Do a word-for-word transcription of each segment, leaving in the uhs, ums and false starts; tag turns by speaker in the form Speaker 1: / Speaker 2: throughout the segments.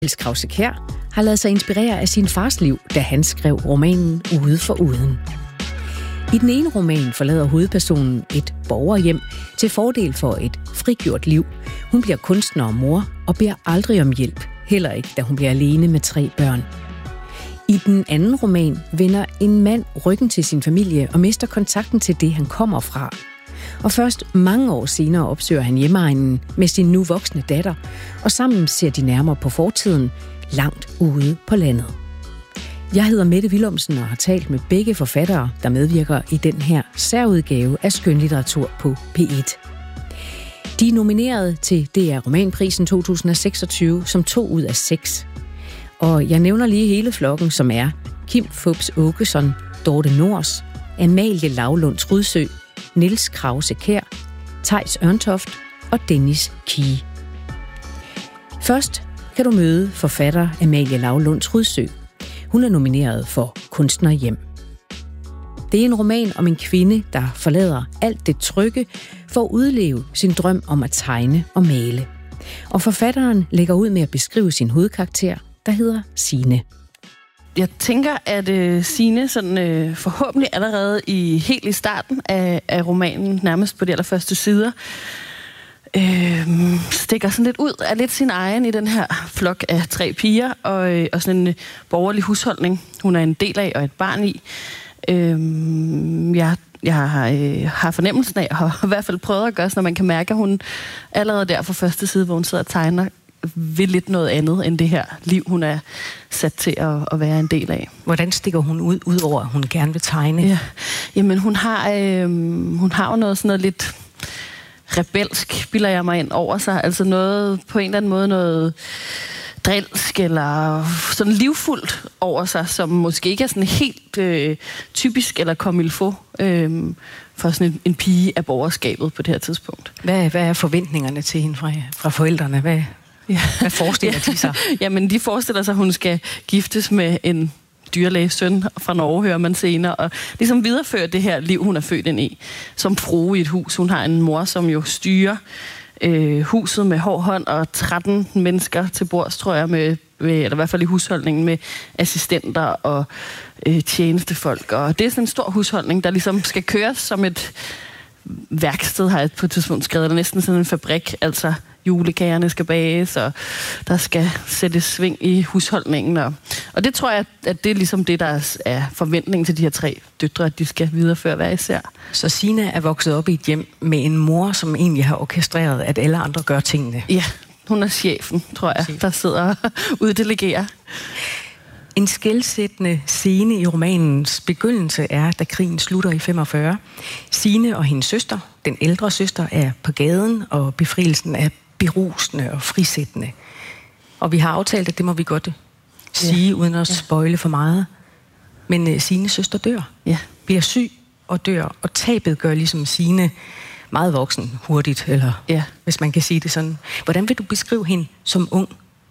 Speaker 1: Niels Krause-Kjær har ladet sig inspirere af sin fars liv, da han skrev romanen Ude for uden. I den ene roman forlader hovedpersonen et borgerhjem til fordel for et frigjort liv. Hun bliver kunstner og mor og beder aldrig om hjælp, heller ikke, da hun bliver alene med tre børn. I den anden roman vender en mand ryggen til sin familie og mister kontakten til det, han kommer fra. Og først mange år senere opsøger han hjemegnen med sin nu voksne datter, og sammen ser de nærmere på fortiden langt ude på landet. Jeg hedder Mette Willumsen og har talt med begge forfattere, der medvirker i den her særudgave af skønlitteratur på P et. De er nomineret til D R Romanprisen to tusind seksogtyve som to ud af seks. Og jeg nævner lige hele flokken, som er Kim Fupz Aakeson, Dorthe Nors, Amalie Lavlunds Rydsø, Niels Krause-Kjær, Theis Ørntoft og Dennis Kie. Først kan du møde forfatter Amalie Lavlunds Rydsø. Hun er nomineret for Kunstnerhjem. Det er en roman om en kvinde, der forlader alt det trygge for at udleve sin drøm om at tegne og male. Og forfatteren lægger ud med at beskrive sin hovedkarakter, der hedder Signe.
Speaker 2: Jeg tænker, at øh, Signe sådan, øh, forhåbentlig allerede i helt i starten af, af romanen, nærmest på de allerførste sider, øh, stikker sådan lidt ud af lidt sin egen i den her flok af tre piger, og, øh, og sådan en øh, borgerlig husholdning, hun er en del af og et barn i. Øh, jeg jeg har, øh, har fornemmelsen af, og har i hvert fald prøvet at gøre, så når man kan mærke, at hun allerede der fra første side, hvor hun sidder og tegner, vil lidt noget andet end det her liv, hun er sat til at, at være en del af.
Speaker 1: Hvordan stikker hun ud, udover at hun gerne vil tegne?
Speaker 2: Ja. Jamen, hun har, øh, hun har jo noget sådan noget lidt rebelsk, bilder jeg mig ind over sig. Altså noget, på en eller anden måde noget drilsk eller sådan livfuldt over sig, som måske ikke er sådan helt øh, typisk eller comme il faut øh, for sådan en, en pige af borgerskabet på det her tidspunkt.
Speaker 1: Hvad, hvad er forventningerne til hende fra, fra forældrene? Hvad, ja. hvad forestiller
Speaker 2: ja.
Speaker 1: de sig?
Speaker 2: Jamen, de forestiller sig, at hun skal giftes med en dyrlæges søn fra Norge, hører man senere, og ligesom videreføre det her liv, hun er født ind i, som frue i et hus. Hun har en mor, som jo styrer øh, huset med hård hånd, og tretten mennesker til bords, tror jeg, med, med, eller i hvert fald i husholdningen, med assistenter og øh, tjenestefolk. Og det er sådan en stor husholdning, der ligesom skal køres som et værksted, har jeg på et tidspunkt skrevet, eller næsten sådan en fabrik, altså julekagerne skal bages, og der skal sættes sving i husholdningen. Og, og det tror jeg, at det er ligesom det, der er forventningen til de her tre døtre, at de skal videreføre hver især.
Speaker 1: Så Signe er vokset op i et hjem med en mor, som egentlig har orkestreret, at alle andre gør tingene.
Speaker 2: Ja, hun er chefen, tror jeg, Chef. der sidder og uddelegerer.
Speaker 1: En skelsættende scene i romanens begyndelse er, da krigen slutter i femogfyrre. Signe og hendes søster, den ældre søster, er på gaden, og befrielsen er berusende og frisættende. Og vi har aftalt, at det må vi godt sige, ja. uden at ja. spoile for meget. Men uh, Signes søster dør,
Speaker 2: ja.
Speaker 1: bliver syg og dør, og tabet gør ligesom Signe meget voksen hurtigt, eller
Speaker 2: ja.
Speaker 1: hvis man kan sige det sådan. Hvordan vil du beskrive hende som ung?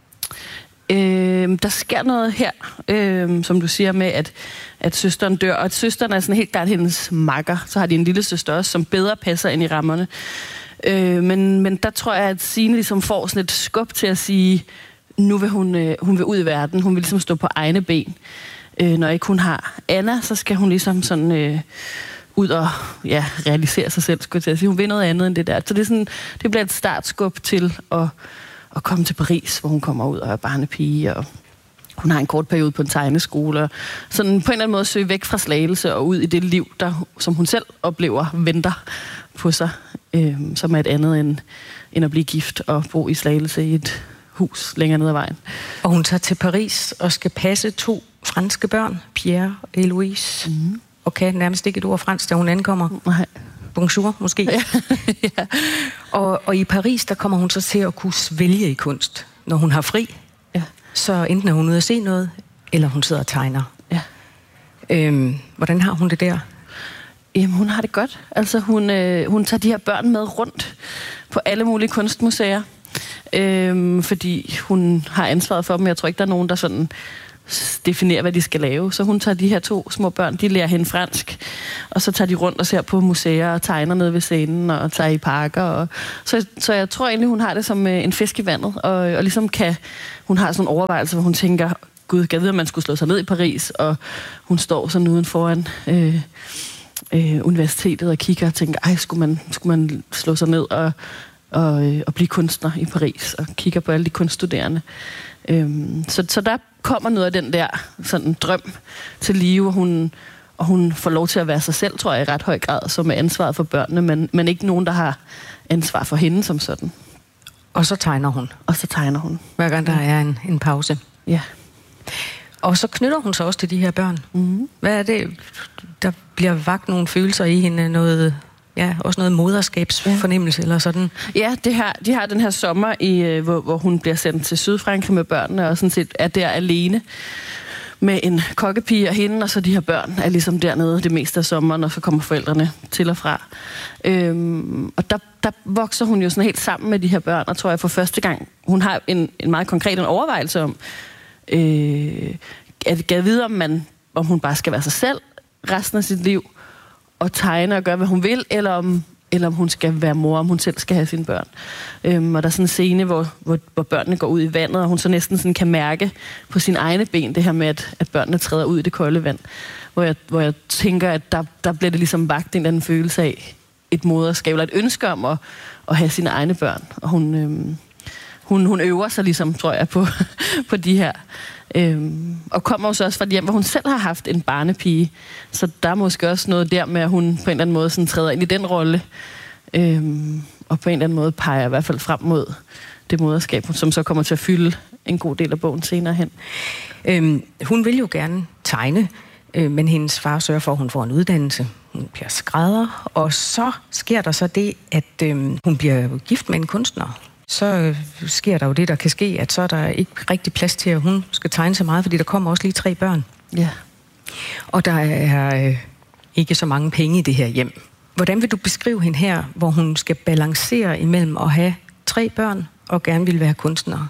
Speaker 2: Øh, der sker noget her, øh, som du siger, med at, at søsteren dør, og at søsteren er sådan helt klart hendes makker. Så har de en lille søster også, som bedre passer ind i rammerne. Øh, men, men der tror jeg, at Signe ligesom får sådan et skub til at sige, nu vil hun, øh, hun vil ud i verden, hun vil ligesom stå på egne ben. Øh, når ikke hun har Anna, så skal hun ligesom sådan øh, ud og ja, realisere sig selv, skulle jeg til at sige. Hun vil noget andet end det der. Så det, er sådan, det bliver et startskub til at og komme til Paris, hvor hun kommer ud og er barnepige, og hun har en kort periode på en tegneskole, og sådan på en eller anden måde søge væk fra Slagelse og ud i det liv, der, som hun selv oplever, venter på sig, øh, som er et andet end, end at blive gift og bo i Slagelse i et hus længere ned ad vejen.
Speaker 1: Og hun tager til Paris og skal passe to franske børn, Pierre og Eloise, mm-hmm. og kan nærmest ikke et ord fransk, da hun ankommer.
Speaker 2: Nej.
Speaker 1: Bonjour, måske.
Speaker 2: Ja. ja.
Speaker 1: Og, og i Paris, der kommer hun så til at kunne svælge i kunst. Når hun har fri, ja. så enten er hun ude at se noget, eller hun sidder og tegner.
Speaker 2: Ja.
Speaker 1: Øhm, hvordan har hun det der?
Speaker 2: Jamen, hun har det godt. Altså, hun, øh, hun tager de her børn med rundt på alle mulige kunstmuseer, øh, fordi hun har ansvaret for dem. Jeg tror ikke, der er nogen, der sådan definere, hvad de skal lave. Så hun tager de her to små børn, de lærer hende fransk, og så tager de rundt og ser på museer og tegner nede ved scenen og tager i parker. Og så, så jeg tror egentlig, hun har det som en fisk i vandet, og, og ligesom kan, hun har sådan en overvejelse, hvor hun tænker, gud, jeg ved, at man skulle slå sig ned i Paris, og hun står sådan uden foran øh, øh, universitetet og kigger og tænker, ej, skulle man, skulle man slå sig ned og, og, øh, og blive kunstner i Paris, og kigger på alle de kunststuderende. Øhm, så, så der kommer noget af den der sådan drøm til live, og hun, og hun får lov til at være sig selv, tror jeg, i ret høj grad, som er ansvaret for børnene, men, men ikke nogen, der har ansvar for hende som sådan.
Speaker 1: Og så tegner hun.
Speaker 2: Og så tegner hun.
Speaker 1: Hver gang der er en, en pause.
Speaker 2: Ja.
Speaker 1: Og så knytter hun sig også til de her børn.
Speaker 2: Mm-hmm.
Speaker 1: Hvad er det, der bliver vagt nogle følelser i hende, noget... Ja, også noget moderskabsfornemmelse, ja. Eller sådan.
Speaker 2: Ja, det her, de har den her sommer, i, hvor, hvor hun bliver sendt til Sydfrankrig med børnene, og sådan set er der alene med en kokkepige og hende, og så de her børn er ligesom dernede det meste af sommeren, og så kommer forældrene til og fra. Øhm, og der, der vokser hun jo sådan helt sammen med de her børn, og tror jeg for første gang, hun har en, en meget konkret en overvejelse om, øh, at gav videre, om, man, om hun bare skal være sig selv resten af sit liv, og tegne og gøre, hvad hun vil, eller om, eller om hun skal være mor, om hun selv skal have sine børn. Øhm, og der er sådan en scene, hvor, hvor, hvor børnene går ud i vandet, og hun så næsten sådan kan mærke på sine egne ben, det her med, at, at børnene træder ud i det kolde vand. Hvor jeg, hvor jeg tænker, at der, der bliver det ligesom vagt en eller anden følelse af et moderskab, eller et ønske om at, at have sine egne børn. Og hun, øhm, hun, hun øver sig ligesom, tror jeg, på, på de her. Øhm, og kommer også også fra et hjem, hvor hun selv har haft en barnepige. Så der er måske også noget der med, at hun på en eller anden måde sådan træder ind i den rolle. Øhm, og på en eller anden måde peger i hvert fald frem mod det moderskab, som så kommer til at fylde en god del af bogen senere hen.
Speaker 1: Øhm, hun vil jo gerne tegne, øh, men hendes far sørger for, at hun får en uddannelse. Hun bliver skrædder, og så sker der så det, at øh, hun bliver gift med en kunstner. Så øh, sker der jo det, der kan ske, at så er der ikke rigtig plads til, at hun skal tegne så meget, fordi der kommer også lige tre børn.
Speaker 2: Ja.
Speaker 1: Og der er øh, ikke så mange penge i det her hjem. Hvordan vil du beskrive hende her, hvor hun skal balancere imellem at have tre børn og gerne vil være kunstner?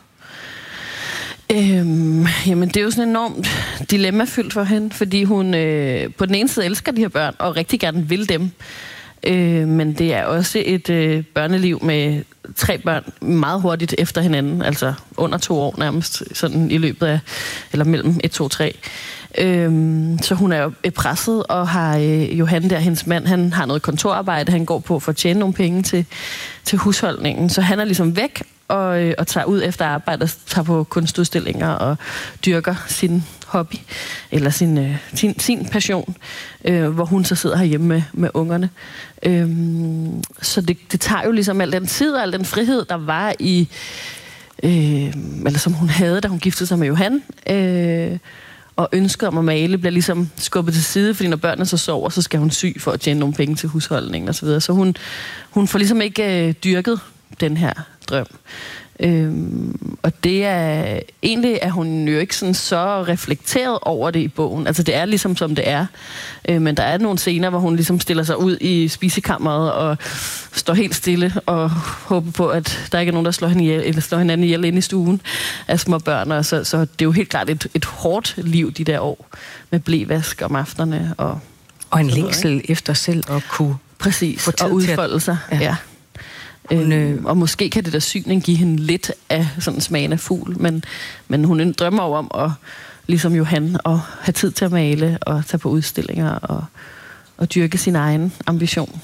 Speaker 2: Øhm, jamen, det er jo sådan enormt dilemmafyldt for hende, fordi hun øh, på den ene side elsker de her børn og rigtig gerne vil dem. Øh, men det er også et øh, børneliv med tre børn meget hurtigt efter hinanden, altså under to år nærmest, sådan i løbet af, eller mellem et, to, tre. Øh, så hun er jo presset, og har øh, Johan der, hendes mand, han har noget kontorarbejde, han går på for at tjene nogle penge til, til husholdningen, så han er ligesom væk, og, øh, og tager ud efter arbejde, og tager på kunstudstillinger og dyrker sin hobby, eller sin, øh, sin, sin passion, øh, hvor hun så sidder herhjemme med, med ungerne. Øhm, så det, det tager jo ligesom al den tid og al den frihed, der var i, øh, eller som hun havde, da hun giftede sig med Johan, øh, og ønsket om at male, bliver ligesom skubbet til side, fordi når børnene så sover, så skal hun sy for at tjene nogle penge til husholdningen og så videre. Så hun, hun får ligesom ikke øh, dyrket den her drøm. Øhm, og det er egentlig er hun jo ikke sådan så reflekteret over det i bogen. Altså det er ligesom som det er. Øh, men der er nogle scener, hvor hun ligesom stiller sig ud i spisekammeret og står helt stille og håber på, at der ikke er nogen, der slår hende ihjel, eller slår hinanden ihjel inde i stuen af små børn. Og så, så det er jo helt klart et, et hårdt liv de der år med blevask om aftenerne. Og,
Speaker 1: og en længsel efter selv at kunne
Speaker 2: præcis, få tid og udfolde sig. Ja. Ja. Hun, øh, og måske kan det der syning give hende lidt af sådan smagen af fugl, men, men hun drømmer jo om at, ligesom Johan, at have tid til at male og tage på udstillinger og, og dyrke sin egen ambition.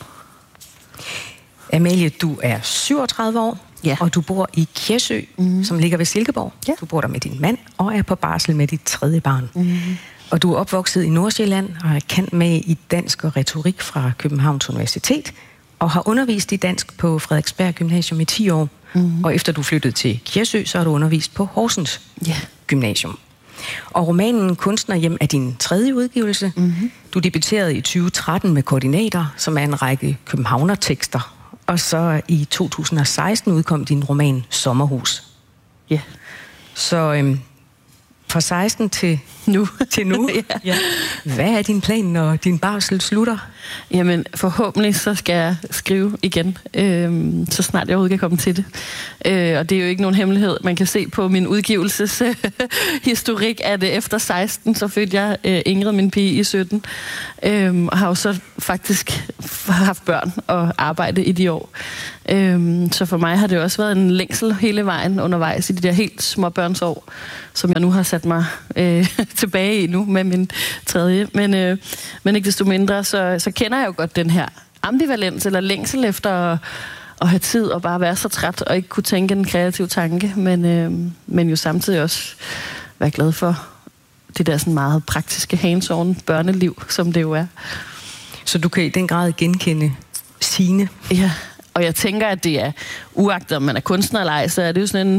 Speaker 1: Amalie, du er syvogtredive år,
Speaker 2: ja.
Speaker 1: Og du bor i Kjærsø, mm-hmm. som ligger ved Silkeborg. Ja. Du bor der med din mand og er på barsel med dit tredje barn. Mm-hmm. Og du er opvokset i Nordsjælland og er kendt med i dansk og retorik fra Københavns Universitet, og har undervist i dansk på Frederiksberg Gymnasium i ti år. Mm-hmm. Og efter du flyttede til Kjærsø, så har du undervist på Horsens yeah. Gymnasium. Og romanen Kunstnerhjem er din tredje udgivelse. Mm-hmm. Du debuterede i tyve tretten med Koordinater, som er en række københavnertekster. Og så i to tusind og seksten udkom din roman Sommerhus.
Speaker 2: Ja. Yeah.
Speaker 1: Så øhm, fra seksten til
Speaker 2: nu.
Speaker 1: Til nu.
Speaker 2: Ja.
Speaker 1: Ja. Hvad er din plan, når din barsel slutter?
Speaker 2: Jamen, forhåbentlig så skal jeg skrive igen, øh, så snart jeg overhovedet kan komme til det. Øh, og det er jo ikke nogen hemmelighed. Man kan se på min udgivelseshistorik, at efter seksten, så fødte jeg øh, Ingrid, min pige, i sytten. Øh, og har jo så faktisk haft børn og arbejdet i de år. Øh, så for mig har det også været en længsel hele vejen undervejs i de der helt små børnsår, som jeg nu har sat mig øh, tilbage i nu med min tredje. Men, øh, men ikke desto mindre, så, så kender jeg jo godt den her ambivalens eller længsel efter at, at have tid og bare være så træt og ikke kunne tænke en kreativ tanke, men, øh, men jo samtidig også være glad for det der sådan meget praktiske hands-on børneliv, som det jo er.
Speaker 1: Så du kan i den grad genkende Signe?
Speaker 2: Ja, og jeg tænker, at det er uagtet, om man er kunstner eller ej, så er det jo sådan en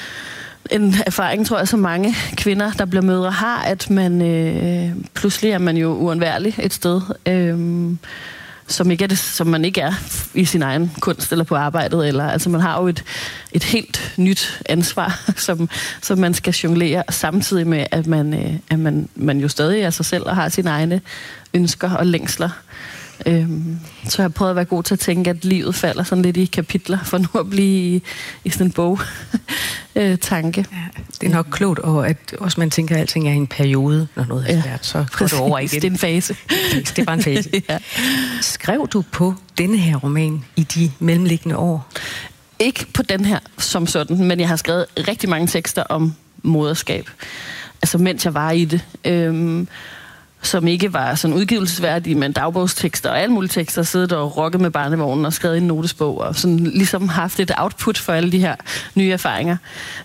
Speaker 2: En erfaring, tror jeg, så mange kvinder, der bliver mødre, har, at man øh, pludselig er man jo uundværlig et sted, øh, som, ikke er det, som man ikke er i sin egen kunst eller på arbejdet. Eller, altså man har jo et, et helt nyt ansvar, som, som man skal jonglere, samtidig med, at man, øh, at man, man jo stadig er sig selv og har sine egne ønsker og længsler. Øhm, så jeg har prøvet at være god til at tænke, at livet falder sådan lidt i kapitler, for nu at blive i, i sådan en bog-tanke.
Speaker 1: Ja, det er nok klogt, og at også man tænker, at alting er i en periode, når noget er svært, så går det over igen.
Speaker 2: Det er en fase.
Speaker 1: Det er bare en fase. Ja. Skrev du på denne her roman i de mellemliggende år?
Speaker 2: Ikke på den her som sådan, men jeg har skrevet rigtig mange tekster om moderskab. Altså mens jeg var i det. Øhm, som ikke var sådan udgivelsesværdige, men dagbogstekster og alle mulige tekster, siddet og rokket med barnevognen og skrevet en notesbog, og sådan ligesom haft et output for alle de her nye erfaringer.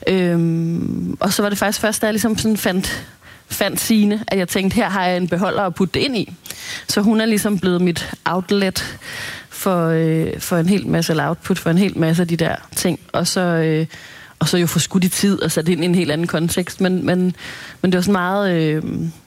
Speaker 2: Øhm, og så var det faktisk først, da jeg ligesom sådan fandt, fandt Signe, at jeg tænkte, her har jeg en beholder at putte det ind i. Så hun er ligesom blevet mit outlet for, øh, for en hel masse, eller output for en hel masse af de der ting. Og så, øh, og så jo få skudt i tid og sat ind i en helt anden kontekst. Men, men, men det var sådan meget Øh,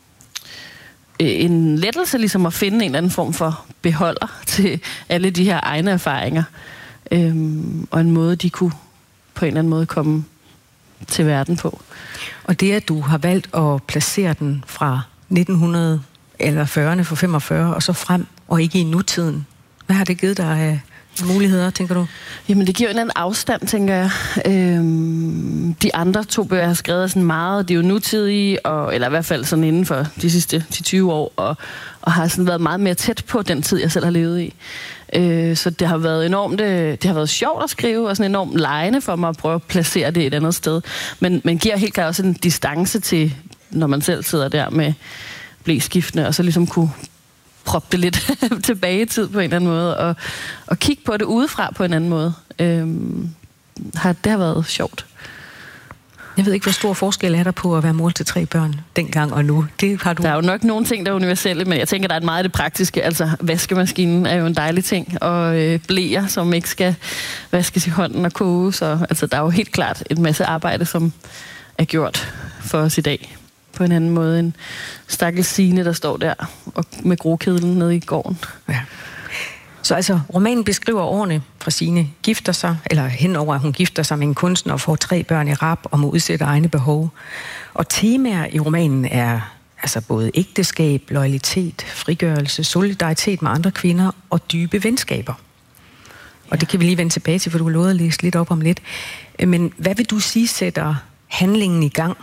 Speaker 2: en lettelse ligesom at finde en eller anden form for beholder til alle de her egne erfaringer. Øhm, og en måde, de kunne på en eller anden måde komme til verden på.
Speaker 1: Og det, at du har valgt at placere den fra nitten hundrede eller fyrrerne for femogfyrre og så frem, og ikke i nutiden, hvad har det givet dig af muligheder, tænker du? Jamen, det giver en eller anden afstand, tænker jeg. Øhm, de andre to bøger, jeg har skrevet, er sådan meget, det er jo nutidige, og, eller i hvert fald sådan inden for de sidste ti til tyve år, og, og har sådan været meget mere tæt på den tid, jeg selv har levet i. Øh, så det har været enormt, det har været sjovt at skrive, og sådan enormt legende for mig at prøve at placere det et andet sted. Men, men giver helt klart også en distance til, når man selv sidder der med blæskiftene, og så ligesom kunne proppe det lidt tilbage i tid på en eller anden måde, og, og kigge på det udefra på en anden måde. Øhm, har, det har været sjovt. Jeg ved ikke, hvor stor forskel er der på at være mor til tre børn dengang og nu. Det har du... Der er jo nok nogle ting, der er universelle, men jeg tænker, der er meget af det praktiske. Altså, vaskemaskinen er jo en dejlig ting, og øh, bleer, som ikke skal vaskes i hånden og koges. Og, altså, der er jo helt klart en masse arbejde, som er gjort for os i dag. På en anden måde en stakkels Signe, der står der og med grokedlen nede i gården. Ja. Så altså, romanen beskriver årene fra Signe gifter sig, eller henover, at hun gifter sig med en kunstner og får tre børn i rap og må udsætte egne behov. Og temaer i romanen er altså både ægteskab, loyalitet, frigørelse, solidaritet med andre kvinder og dybe venskaber. Og ja. Det kan vi lige vende tilbage til, for du har lovet at læse lidt op om lidt. Men hvad vil du sige sætter handlingen i gang?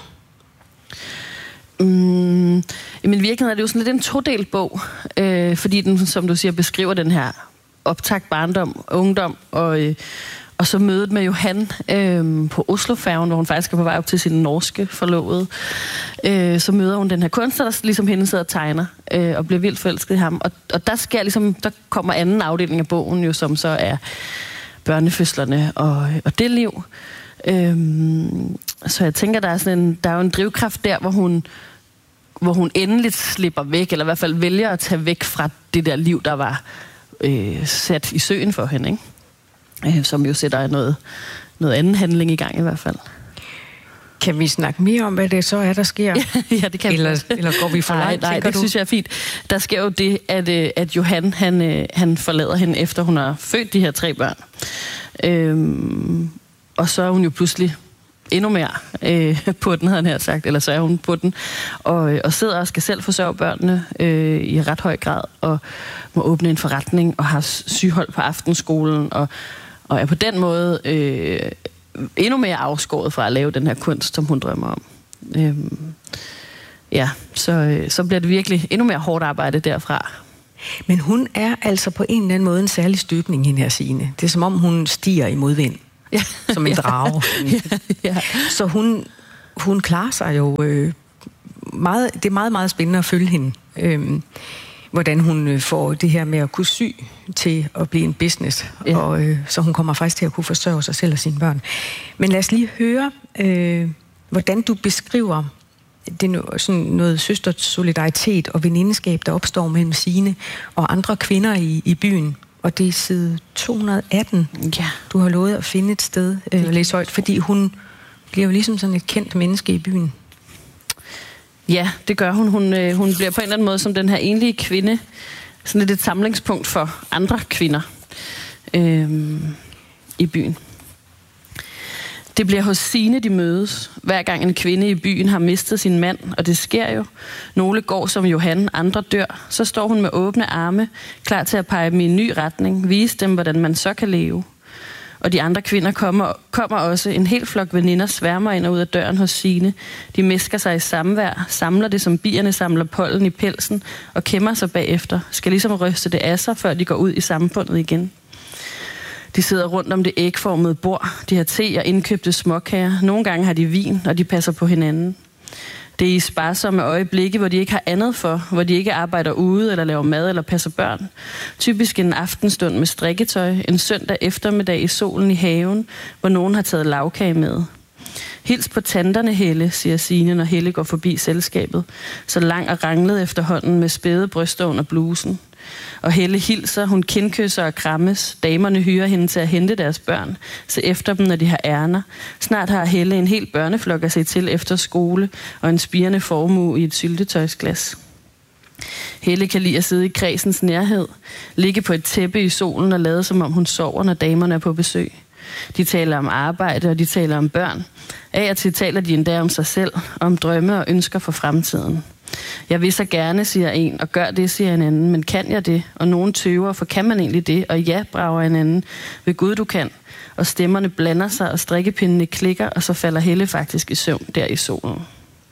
Speaker 2: Mm, I min virkelighed er det jo sådan lidt en todelt bog, øh, fordi den, som du siger, beskriver den her optakt, barndom, ungdom, og, øh, og så mødet med Johan øh, på Oslofærgen, hvor hun faktisk er på vej op til sin norske forlovede. Øh, så møder hun den her kunstner, der ligesom hende sidder og tegner, øh, og bliver vildt forelsket i ham. Og, og der sker ligesom, der kommer anden afdeling af bogen jo, som så er børnefødslerne og, og det liv. Øh, så jeg tænker, der er sådan en, der er jo en drivkraft der, hvor hun hvor hun endelig slipper væk, eller i hvert fald vælger at tage væk fra det der liv, der var øh, sat i søen for hende, ikke? Øh, som jo sætter noget, noget anden handling i gang i hvert fald.
Speaker 1: Kan vi snakke mere om, hvad det så er, der sker?
Speaker 2: Ja, det kan
Speaker 1: eller, vi. Eller går vi for langt,
Speaker 2: nej, nej, det du? synes jeg er fint. Der sker jo det, at, at Johan, han, han forlader hende, efter hun har født de her tre børn. Øhm, og så er hun jo pludselig endnu mere øh, på den, havde han her sagt, eller så er hun på den, og, og sidder og skal selv forsørge børnene øh, i ret høj grad, og må åbne en forretning, og har sygehold på aftenskolen, og, og er på den måde øh, endnu mere afskåret fra at lave den her kunst, som hun drømmer om. Øh, ja, så, så bliver det virkelig endnu mere hårdt arbejde derfra.
Speaker 1: Men hun er altså på en eller anden måde en særlig støbning, hende her Signe. Det er som om, hun stiger i modvind. Ja. Som en drage. Ja, ja. Så hun, hun klarer sig jo øh, meget. Det er meget, meget spændende at følge hende. Øh, hvordan hun får det her med at kunne sy til at blive en business. Ja. Og, øh, så hun kommer faktisk til at kunne forsørge sig selv og sine børn. Men lad os lige høre, øh, hvordan du beskriver det er sådan noget søstersolidaritet og venindeskab, der opstår mellem Signe og andre kvinder i, i byen. Og det er side to hundrede atten, ja. Du har lovet at finde et sted, øh, læse højt, fordi hun bliver jo ligesom sådan et kendt menneske i byen.
Speaker 2: Ja, det gør hun. Hun, øh, hun bliver på en eller anden måde som den her enlige kvinde, sådan lidt et samlingspunkt for andre kvinder øh, i byen. Det bliver hos Signe, de mødes. Hver gang en kvinde i byen har mistet sin mand, og det sker jo. Nogle går som Johan, andre dør. Så står hun med åbne arme, klar til at pege dem i en ny retning, vise dem, hvordan man så kan leve. Og de andre kvinder kommer, kommer også. En hel flok veninder sværmer ind og ud af døren hos Signe. De misker sig i samvær, samler det, som bierne samler pollen i pelsen, og kæmmer sig bagefter. Skal ligesom ryste det af sig, før de går ud i samfundet igen. De sidder rundt om det ægformede bord. De har te og indkøbte småkager. Nogle gange har de vin, og de passer på hinanden. Det er i sparsomme øjeblikke, hvor de ikke har andet for, hvor de ikke arbejder ude eller laver mad eller passer børn. Typisk en aftenstund med strikketøj, en søndag eftermiddag i solen i haven, hvor nogen har taget lavkage med. Hils på tanterne, Helle, siger Signe, når Helle går forbi selskabet, så lang og ranglet efterhånden med spæde bryster under blusen. Og Helle hilser, hun kindkysser og krammes. Damerne hyrer hende til at hente deres børn, se efter dem, når de har ærner. Snart har Helle en hel børneflok at se til efter skole, og en spirende formue i et syltetøjsglas. Helle kan lide at sidde i kredsens nærhed, ligge på et tæppe i solen og lade som om hun sover, når damerne er på besøg. De taler om arbejde, og de taler om børn. Af og til taler de endda om sig selv, om drømme og ønsker for fremtiden. Jeg vil så gerne, siger en, og gør det, siger en anden. Men kan jeg det? Og nogen tøver, for kan man egentlig det? Og ja, brager en anden. Ved Gud, du kan. Og stemmerne blander sig, og strikkepindene klikker, og så falder Helle faktisk i søvn der i solen.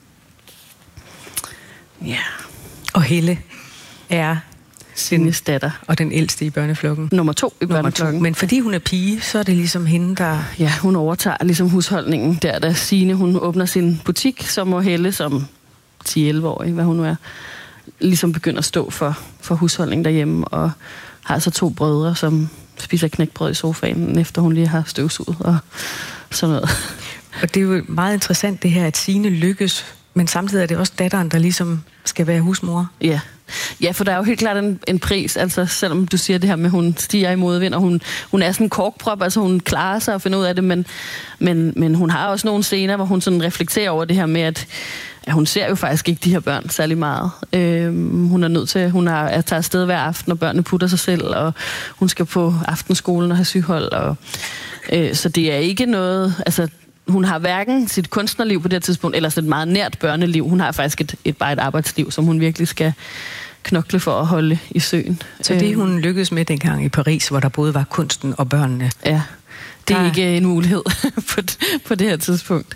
Speaker 2: Ja.
Speaker 1: Og Helle er
Speaker 2: Signes datter.
Speaker 1: Og den ældste i børneflokken.
Speaker 2: Nummer to i børneflokken.
Speaker 1: Men fordi hun er pige, så er det ligesom hende, der...
Speaker 2: Ja, hun overtager ligesom husholdningen. Der da Signe, hun åbner sin butik, så må Helle som ti elleve årig, hvad hun nu er, ligesom begynder at stå for, for husholdningen derhjemme, og har så to brødre, som spiser knækbrød i sofaen, efter hun lige har støvsuget og sådan noget.
Speaker 1: Og det er jo meget interessant det her, at Signe lykkes, men samtidig er det også datteren, der ligesom skal være husmor.
Speaker 2: Ja. Ja, for der er jo helt klart en, en pris, altså selvom du siger det her med, at hun stiger i modvind, og hun, hun er sådan en korkprop, altså hun klarer sig og finder ud af det, men, men, men hun har også nogle scener, hvor hun sådan reflekterer over det her med, at, at hun ser jo faktisk ikke de her børn særlig meget. Øhm, hun er nødt til, hun er, at tage afsted hver aften, og børnene putter sig selv, og hun skal på aftenskolen og have sygehold, og, øh, så det er ikke noget, altså hun har hverken sit kunstnerliv på det tidspunkt, eller et meget nært børneliv. Hun har faktisk et, et, bare et arbejdsliv, som hun virkelig skal knokle for at holde i søen.
Speaker 1: Så det hun lykkedes med dengang i Paris, hvor der både var kunsten og børnene.
Speaker 2: Ja, det er der... ikke en mulighed på, på det her tidspunkt.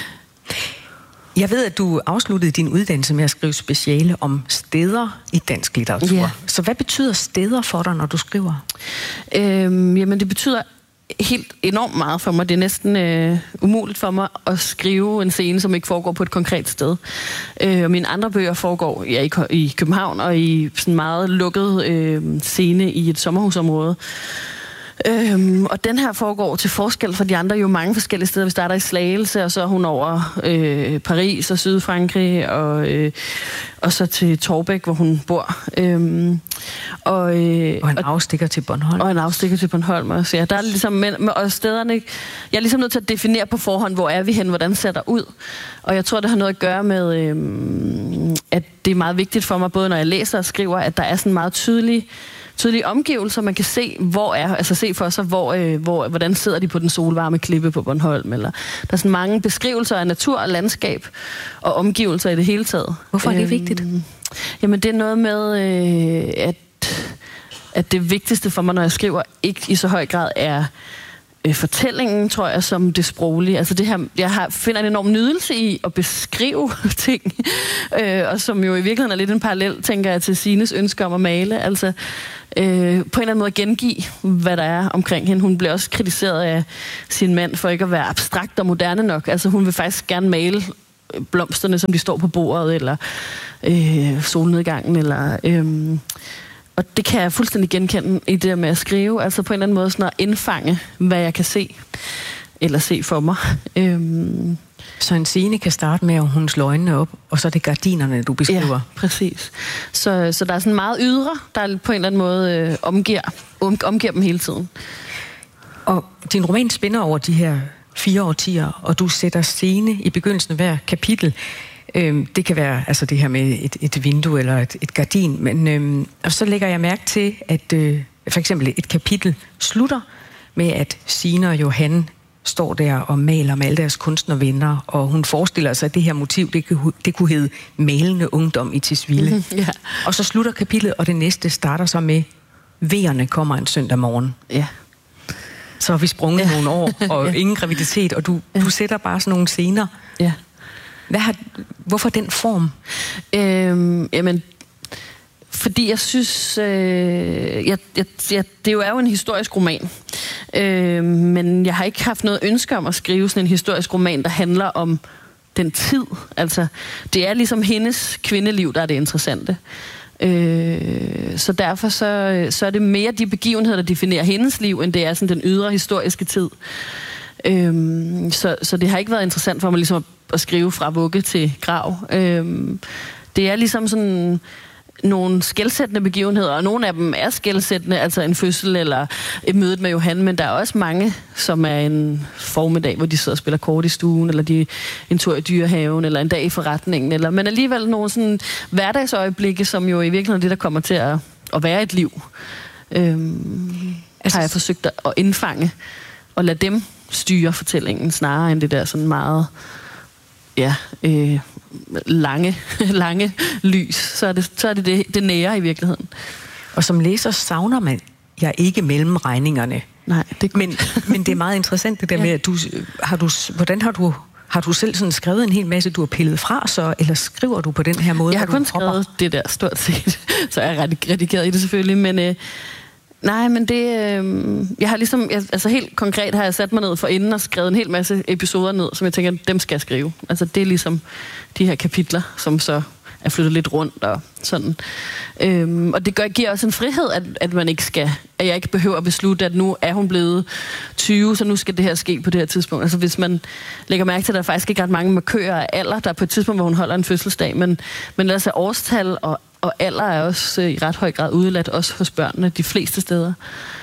Speaker 1: Jeg ved, at du afsluttede din uddannelse med at skrive speciale om steder i dansk litteratur. Ja. Så hvad betyder steder for dig, når du skriver?
Speaker 2: Øhm, jamen, det betyder helt enormt meget for mig. Det er næsten øh, umuligt for mig at skrive en scene, som ikke foregår på et konkret sted. Øh, og mine andre bøger foregår ja, i, i København og i sådan meget lukket øh, scene i et sommerhusområde. Øhm, og den her foregår til forskel fra de andre jo mange forskellige steder. Vi starter i Slagelse, og så er hun over øh, Paris og Sydfrankrig, og, øh, og så til Torbæk, hvor hun bor. Øhm, og, øh,
Speaker 1: og en afstikker til Bornholm.
Speaker 2: Og en afstikker til Bornholm også, ja. Der er ligesom, med, med, og stederne, jeg er ligesom nødt til at definere på forhånd, hvor er vi hen, hvordan ser der ud. Og jeg tror, det har noget at gøre med, øh, at det er meget vigtigt for mig, både når jeg læser og skriver, at der er sådan meget tydelig tydelige omgivelser. Man kan se, hvor er, altså se for sig, hvor, øh, hvor, hvordan sidder de på den solvarme klippe på Bornholm. Eller, der er sådan mange beskrivelser af natur og landskab og omgivelser i det hele taget.
Speaker 1: Hvorfor er det øhm, vigtigt?
Speaker 2: Jamen, det er noget med, øh, at, at det vigtigste for mig, når jeg skriver, ikke i så høj grad er øh, fortællingen, tror jeg, som det sproglige. Altså det her, jeg har, finder en enorm nydelse i at beskrive ting, øh, og som jo i virkeligheden er lidt en parallel, tænker jeg, til Signes ønske om at male. Altså øh, på en eller anden måde at gengive, hvad der er omkring hende. Hun bliver også kritiseret af sin mand for ikke at være abstrakt og moderne nok. Altså hun vil faktisk gerne male blomsterne, som de står på bordet, eller øh, solnedgangen, eller... Øh, og det kan jeg fuldstændig genkende i det med at skrive, altså på en eller anden måde sådan at indfange, hvad jeg kan se, eller se for mig. Øhm.
Speaker 1: Så en scene kan starte med, at hun slår øjnene op, og så er det gardinerne, du beskriver.
Speaker 2: Ja, præcis. Så, så der er sådan meget ydre, der på en eller anden måde øh, omgiver, om, omgiver dem hele tiden.
Speaker 1: Og din roman spænder over de her fire årtier, og du sætter scene i begyndelsen af hver kapitel. Øhm, det kan være altså det her med et, et vindue eller et, et gardin, men øhm, og så lægger jeg mærke til, at øh, for eksempel et kapitel slutter med, at Signe og Johan står der og maler med alle deres kunstnervenner, og hun forestiller sig, at det her motiv, det, det kunne hedde Malende Ungdom i Tisvilde.
Speaker 2: Mm-hmm, yeah.
Speaker 1: Og så slutter kapitlet, og det næste starter så med, Vejerne kommer en søndag morgen.
Speaker 2: Ja. Yeah.
Speaker 1: Så har vi sprunget
Speaker 2: yeah.
Speaker 1: nogle år, og yeah. ingen graviditet, og du, du sætter bare sådan nogle scener.
Speaker 2: Ja. Yeah.
Speaker 1: Hvad har, hvorfor den form?
Speaker 2: Øhm, jamen, fordi jeg synes, øh, jeg, jeg, jeg, det jo er jo en historisk roman, øh, men jeg har ikke haft noget ønske om at skrive sådan en historisk roman, der handler om den tid. Altså, det er ligesom hendes kvindeliv, der er det interessante. Øh, så derfor så, så er det mere de begivenheder, der definerer hendes liv, end det er sådan den ydre historiske tid. Øhm, så, så det har ikke været interessant for mig ligesom at, at skrive fra vugge til grav. Øhm, det er ligesom sådan nogle skelsættende begivenheder, og nogle af dem er skelsættende, altså en fødsel eller et møde med Johan, men der er også mange, som er en formiddag, hvor de sidder og spiller kort i stuen, eller de en tur i dyrehaven, eller en dag i forretningen, eller, men alligevel nogle sådan hverdagsøjeblikke, som jo i virkeligheden er det, der kommer til at, at være et liv. Øhm, altså, har jeg forsøgt at indfange og lade dem styre fortællingen, snarere end det der sådan meget ja, øh, lange, lange lys. Så er det så er det, det, det nære i virkeligheden.
Speaker 1: Og som læser savner man ja ikke mellem regningerne.
Speaker 2: Nej, det
Speaker 1: men, men det er meget interessant det der ja. med, at du har du, hvordan har du har du selv sådan skrevet en hel masse, du har pillet fra, så, eller skriver du på den her måde?
Speaker 2: Jeg har kun skrevet hopper? det der stort set, så jeg er redigeret i det selvfølgelig, men øh, nej, men det... Øh, jeg har ligesom... Jeg, altså helt konkret har jeg sat mig ned for inden og skrevet en hel masse episoder ned, som jeg tænker, dem skal jeg skrive. Altså det er ligesom de her kapitler, som så er flyttet lidt rundt og sådan. Øhm, og det gør, giver også en frihed, at, at man ikke skal... At jeg ikke behøver at beslutte, at nu er hun blevet tyve, så nu skal det her ske på det her tidspunkt. Altså hvis man lægger mærke til, at der faktisk ikke er ret mange markører af alder, der er på et tidspunkt, hvor hun holder en fødselsdag, men, men ellers er årstal og Og alder er også øh, i ret høj grad udeladt, også hos børnene, de fleste steder.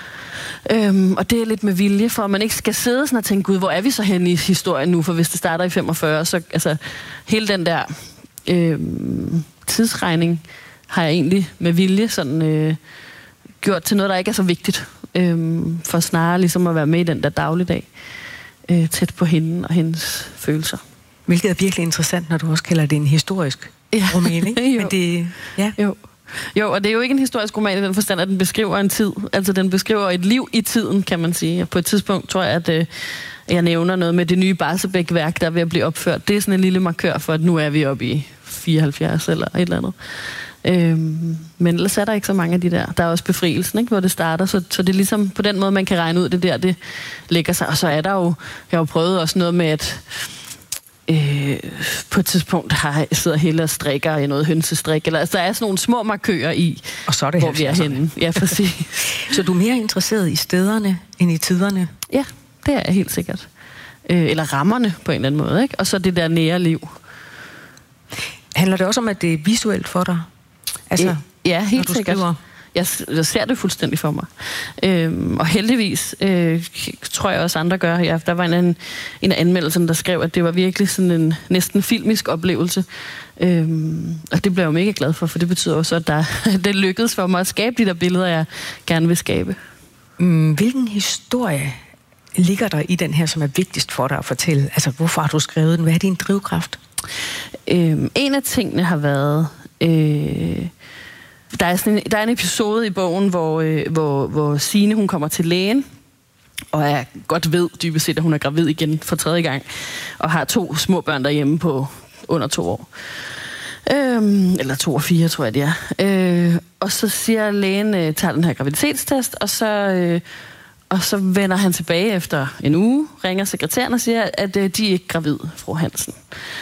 Speaker 2: Øhm, og det er lidt med vilje, for at man ikke skal sidde sådan og tænke, gud, hvor er vi så henne i historien nu? For hvis det starter i femogfyrre, så altså, hele den der øh, tidsregning har jeg egentlig med vilje sådan, øh, gjort til noget, der ikke er så vigtigt. Øh, for snarere ligesom at være med i den der dagligdag, øh, tæt på hende og hendes følelser.
Speaker 1: Hvilket er virkelig interessant, når du også kalder det en historisk
Speaker 2: ja.
Speaker 1: roman, ikke? Men det, ja.
Speaker 2: Jo. Jo, og det er jo ikke en historisk roman i den forstand, at den beskriver en tid. Altså, den beskriver et liv i tiden, kan man sige. På et tidspunkt tror jeg, at øh, jeg nævner noget med det nye Barsebäck-værk, der er ved at blive opført. Det er sådan en lille markør for, at nu er vi oppe i fireoghalvfjerds eller et eller andet. Øhm, men ellers er der ikke så mange af de der. Der er også Befrielsen, ikke, hvor det starter. Så, så det er ligesom på den måde, man kan regne ud, det der, det lægger sig. Og så er der jo, jeg har jo prøvet også noget med, at Øh, på et tidspunkt har, sidder Helle og strikker i noget hønsestrik, eller altså, der er sådan nogle små markører i,
Speaker 1: og så er det
Speaker 2: hvor vi er henne. Ja, præcis.
Speaker 1: Så du er mere interesseret i stederne end i tiderne?
Speaker 2: Ja, det er jeg helt sikkert. Øh, eller rammerne på en eller anden måde, ikke? Og så det der nære liv.
Speaker 1: Handler det også om, at det er visuelt for dig? Altså,
Speaker 2: øh, ja, helt sikkert. Skriver? Jeg, jeg ser det fuldstændig for mig. Øhm, og heldigvis øh, tror jeg også andre gør. Ja, der var en, en af anmeldelserne, der skrev, at det var virkelig sådan en næsten filmisk oplevelse. Øhm, og det blev jeg jo mega glad for, for det betyder også, at der, det lykkedes for mig at skabe de der billeder, jeg gerne vil skabe.
Speaker 1: Mm, hvilken historie ligger der i den her, som er vigtigst for dig at fortælle? Altså, hvorfor har du skrevet den? Hvad er din drivkraft?
Speaker 2: Øhm, en af tingene har været... Øh, der, er sådan en, der er en episode i bogen, hvor, øh, hvor, hvor Signe, hun kommer til lægen, og jeg godt ved dybest set, at hun er gravid igen for tredje gang, og har to små børn derhjemme på under to år. Øhm, eller to og fire, tror jeg, det er. Øh, og så siger lægen, øh, tager den her graviditetstest, og så... Øh, Og så vender han tilbage efter en uge, ringer sekretæren og siger, at øh, de er ikke gravid, fru Hansen.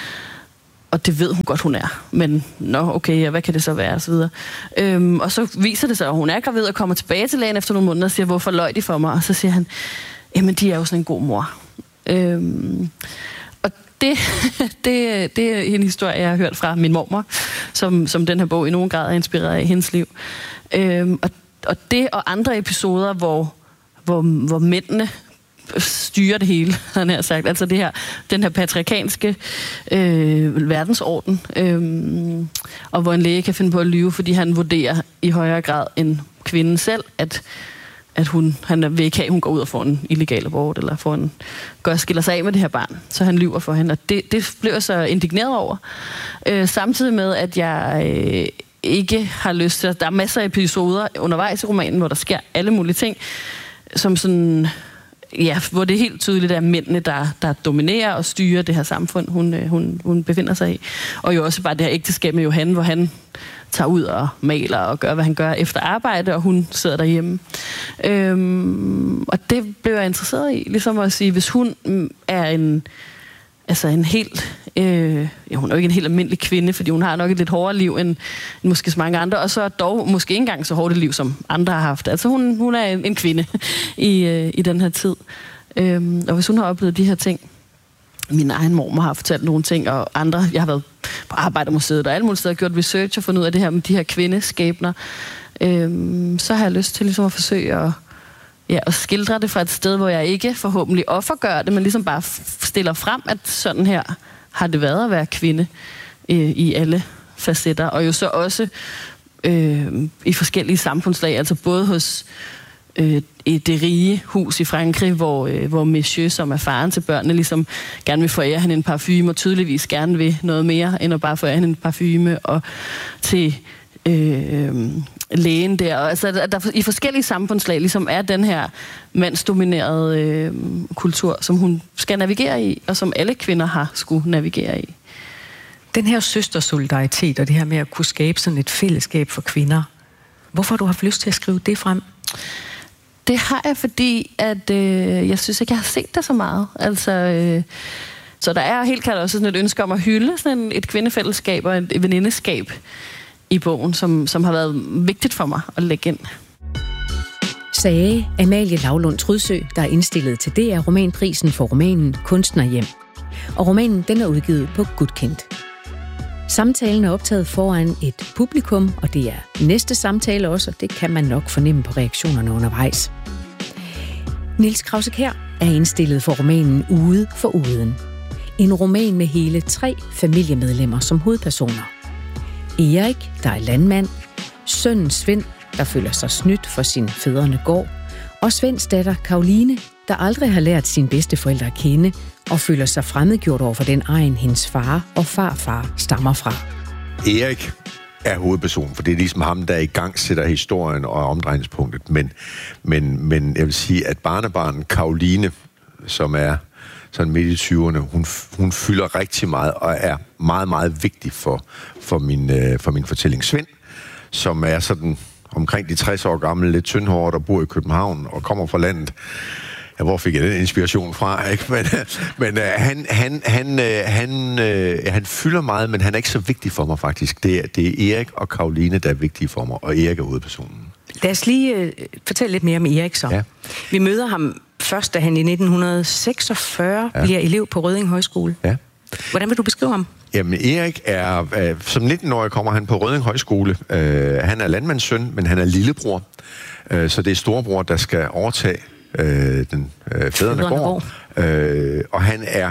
Speaker 2: Og det ved hun godt, hun er. Men, nå, okay, ja, hvad kan det så være? Og så videre. Øhm, og så viser det sig, at hun er gravid og kommer tilbage til lægen efter nogle måneder og siger, hvorfor løj de for mig? Og så siger han, jamen, de er jo sådan en god mor. Øhm, og det, det, det er en historie, jeg har hørt fra min mormor, som, som den her bog i nogen grad er inspireret af hendes liv. Øhm, og, og det og andre episoder, hvor Hvor, hvor mændene styrer det hele, han har sagt. Altså det her, den her patriarkalske øh, verdensorden, øh, og hvor en læge kan finde på at lyve, fordi han vurderer i højere grad end kvinden selv, at, at hun, han vil ikke have, hun går ud og får en illegal abort, eller får en, gør, skiller sig af med det her barn, så han lyver for hende. Og det, det blev jeg så indigneret over. Øh, samtidig med, at jeg... Øh, ikke har lyst til... Der er masser af episoder undervejs i romanen, hvor der sker alle mulige ting, som sådan, ja, hvor det er helt tydeligt, at mændene, der, der dominerer og styrer det her samfund, hun, hun, hun befinder sig i. Og jo også bare det her ægteskab med Johan, hvor han tager ud og maler og gør, hvad han gør efter arbejde, og hun sidder derhjemme. Øhm, og det blev jeg interesseret i, ligesom at sige, hvis hun er en, altså en helt... Øh, ja, hun er jo ikke en helt almindelig kvinde, fordi hun har nok et lidt hårdere liv end, end måske så mange andre, og så dog måske ikke engang så hårdt et liv, som andre har haft. Altså hun, hun er en, en kvinde i, øh, i den her tid. Øhm, og hvis hun har oplevet de her ting, min egen mormor har fortalt nogle ting, og andre, jeg har været på Arbejdermuseet og alle mulige steder, gjort research og fundet ud af det her med de her kvindeskæbner, øhm, så har jeg lyst til ligesom at forsøge at Ja, og skildre det fra et sted, hvor jeg ikke forhåbentlig offergør det, men ligesom bare stiller frem, at sådan her har det været at være kvinde øh, i alle facetter. Og jo så også øh, i forskellige samfundslag, altså både hos øh, i det rige hus i Frankrig, hvor, øh, hvor Monsieur, som er faren til børnene, ligesom gerne vil forære hende en parfume, og tydeligvis gerne vil noget mere, end at bare forære hende en parfume, og til... Øh, lægen der, og altså der, der i forskellige samfundslag ligesom er den her mandsdominerede øh, kultur, som hun skal navigere i, og som alle kvinder har skulle navigere i.
Speaker 1: Den her søstersolidaritet og det her med at kunne skabe sådan et fællesskab for kvinder, hvorfor har du haft lyst til at skrive det frem?
Speaker 2: Det har jeg, fordi at øh, jeg synes ikke, jeg har set det så meget. Altså, øh, så der er helt klart også sådan et ønske om at hylde sådan et kvindefællesskab og et venindeskab i bogen, som, som har været vigtigt for mig at lægge ind.
Speaker 1: Sagde Amalie Lavlund Trydsø, der er indstillet til D R Romanprisen for romanen Kunstnerhjem. Og romanen den er udgivet på Gudkendt. Samtalen er optaget foran et publikum, og det er næste samtale også, og det kan man nok fornemme på reaktionerne undervejs. Niels Krause-Kjær er indstillet for romanen Ude for uden. En roman med hele tre familiemedlemmer som hovedpersoner. Erik, der er landmand, sønnen Svend, der føler sig snydt for sin fædrene gård, og Svends datter Karoline, der aldrig har lært sine bedsteforældre at kende, og føler sig fremmedgjort over for den egen, hendes far og farfar stammer fra.
Speaker 3: Erik er hovedpersonen, for det er ligesom ham, der i gang sætter historien og omdrejningspunktet, men, men, men jeg vil sige, at barnebarnen Karoline, som er sådan midt i tyverne, hun, hun fylder rigtig meget og er meget, meget vigtig for, for, min, øh, for min fortælling. Svend, som er sådan omkring de tres år gammel, lidt tyndhåret og bor i København og kommer fra landet. Ja, hvor fik jeg den inspiration fra, ikke? Men, men øh, han, han, han, øh, han, øh, han fylder meget, men han er ikke så vigtig for mig faktisk. Det er, det er Erik og Karoline, der er vigtige for mig, og Erik er hovedpersonen.
Speaker 1: Lad os lige øh, fortælle lidt mere om Erik så. Ja. Vi møder ham først, da han i nitten seksogfyrre ja. bliver elev på Rødding Højskole.
Speaker 3: Ja.
Speaker 1: Hvordan vil du beskrive ham?
Speaker 3: Jamen, Erik er... Øh, som nitten-årig kommer han på Rødding Højskole. Øh, han er landmandssøn, men han er lillebror. Øh, så det er storebror, der skal overtage øh, den øh, fædrene gård. Øh, og han er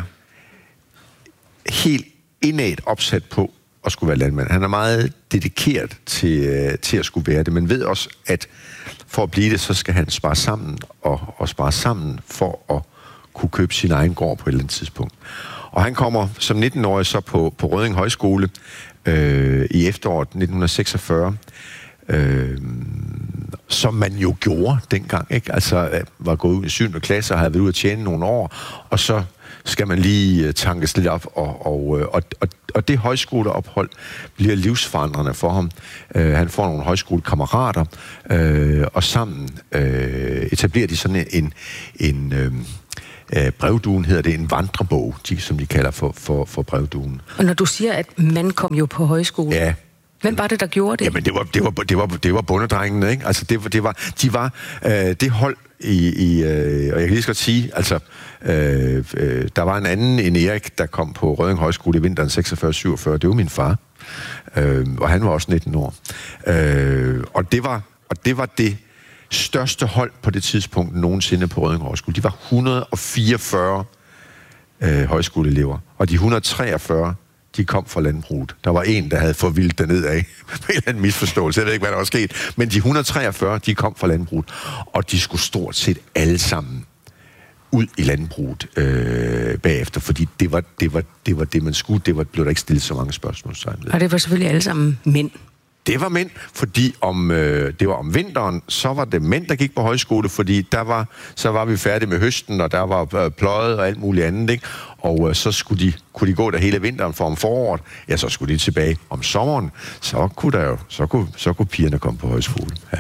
Speaker 3: helt indædt opsat på at skulle være landmand. Han er meget dedikeret til, øh, til at skulle være det, men ved også, at for at blive det, så skal han spare sammen og, og spare sammen for at kunne købe sin egen gård på et eller andet tidspunkt. Og han kommer som nitten-årig så på, på Rødding Højskole øh, i efteråret nitten seksogfyrre, øh, som man jo gjorde dengang, ikke? Altså var gået ud i syvende klasse og havde været ude at tjene nogle år, og så skal man lige tankes lidt op, og, og, og, og, og det højskoleophold bliver livsforandrende for ham. Uh, han får nogle højskolekammerater, uh, og sammen uh, etablerer de sådan en, en uh, brevduen, hedder det, en vandrebog, de, som de kalder for, for, for brevduen.
Speaker 1: Og når du siger, at man kom jo på højskole,
Speaker 3: ja.
Speaker 1: Hvem var det, der gjorde det?
Speaker 3: Jamen, det var, det var, det var, det var bondedrengene, ikke? Altså, det var, det var, de var uh, det hold i, i uh, og jeg kan lige så godt sige, altså, Øh, øh, der var en anden end Erik, der kom på Rødding Højskole i vinteren seksogfyrre syvogfyrre. Det var min far. Øh, og han var også nitten år. Øh, og, det var, og det var det største hold på det tidspunkt nogensinde på Rødding Højskole. De var et hundrede og fireogfyrre øh, højskoleelever. Og de et hundrede og treogfyrre, de kom fra landbruget. Der var en, der havde forvildt derned af med en eller anden misforståelse. Jeg ved ikke, hvad der var sket. Men de et hundrede og treogfyrre, de kom fra landbruget. Og de skulle stort set alle sammen ud i landbruget øh, bagefter, fordi det var det, var, det var det, man skulle. Det var, blev der ikke stillet så mange spørgsmål.
Speaker 1: Og det var selvfølgelig alle sammen mænd.
Speaker 3: Det var mænd, fordi om, øh, det var om vinteren, så var det mænd, der gik på højskole, fordi der var, så var vi færdige med høsten, og der var øh, pløjet og alt muligt andet, ikke? Og øh, så skulle de, kunne de gå der hele vinteren, for om foråret, ja, så skulle de tilbage om sommeren. Så kunne, der jo, så kunne, så kunne pigerne komme på højskole. Ja.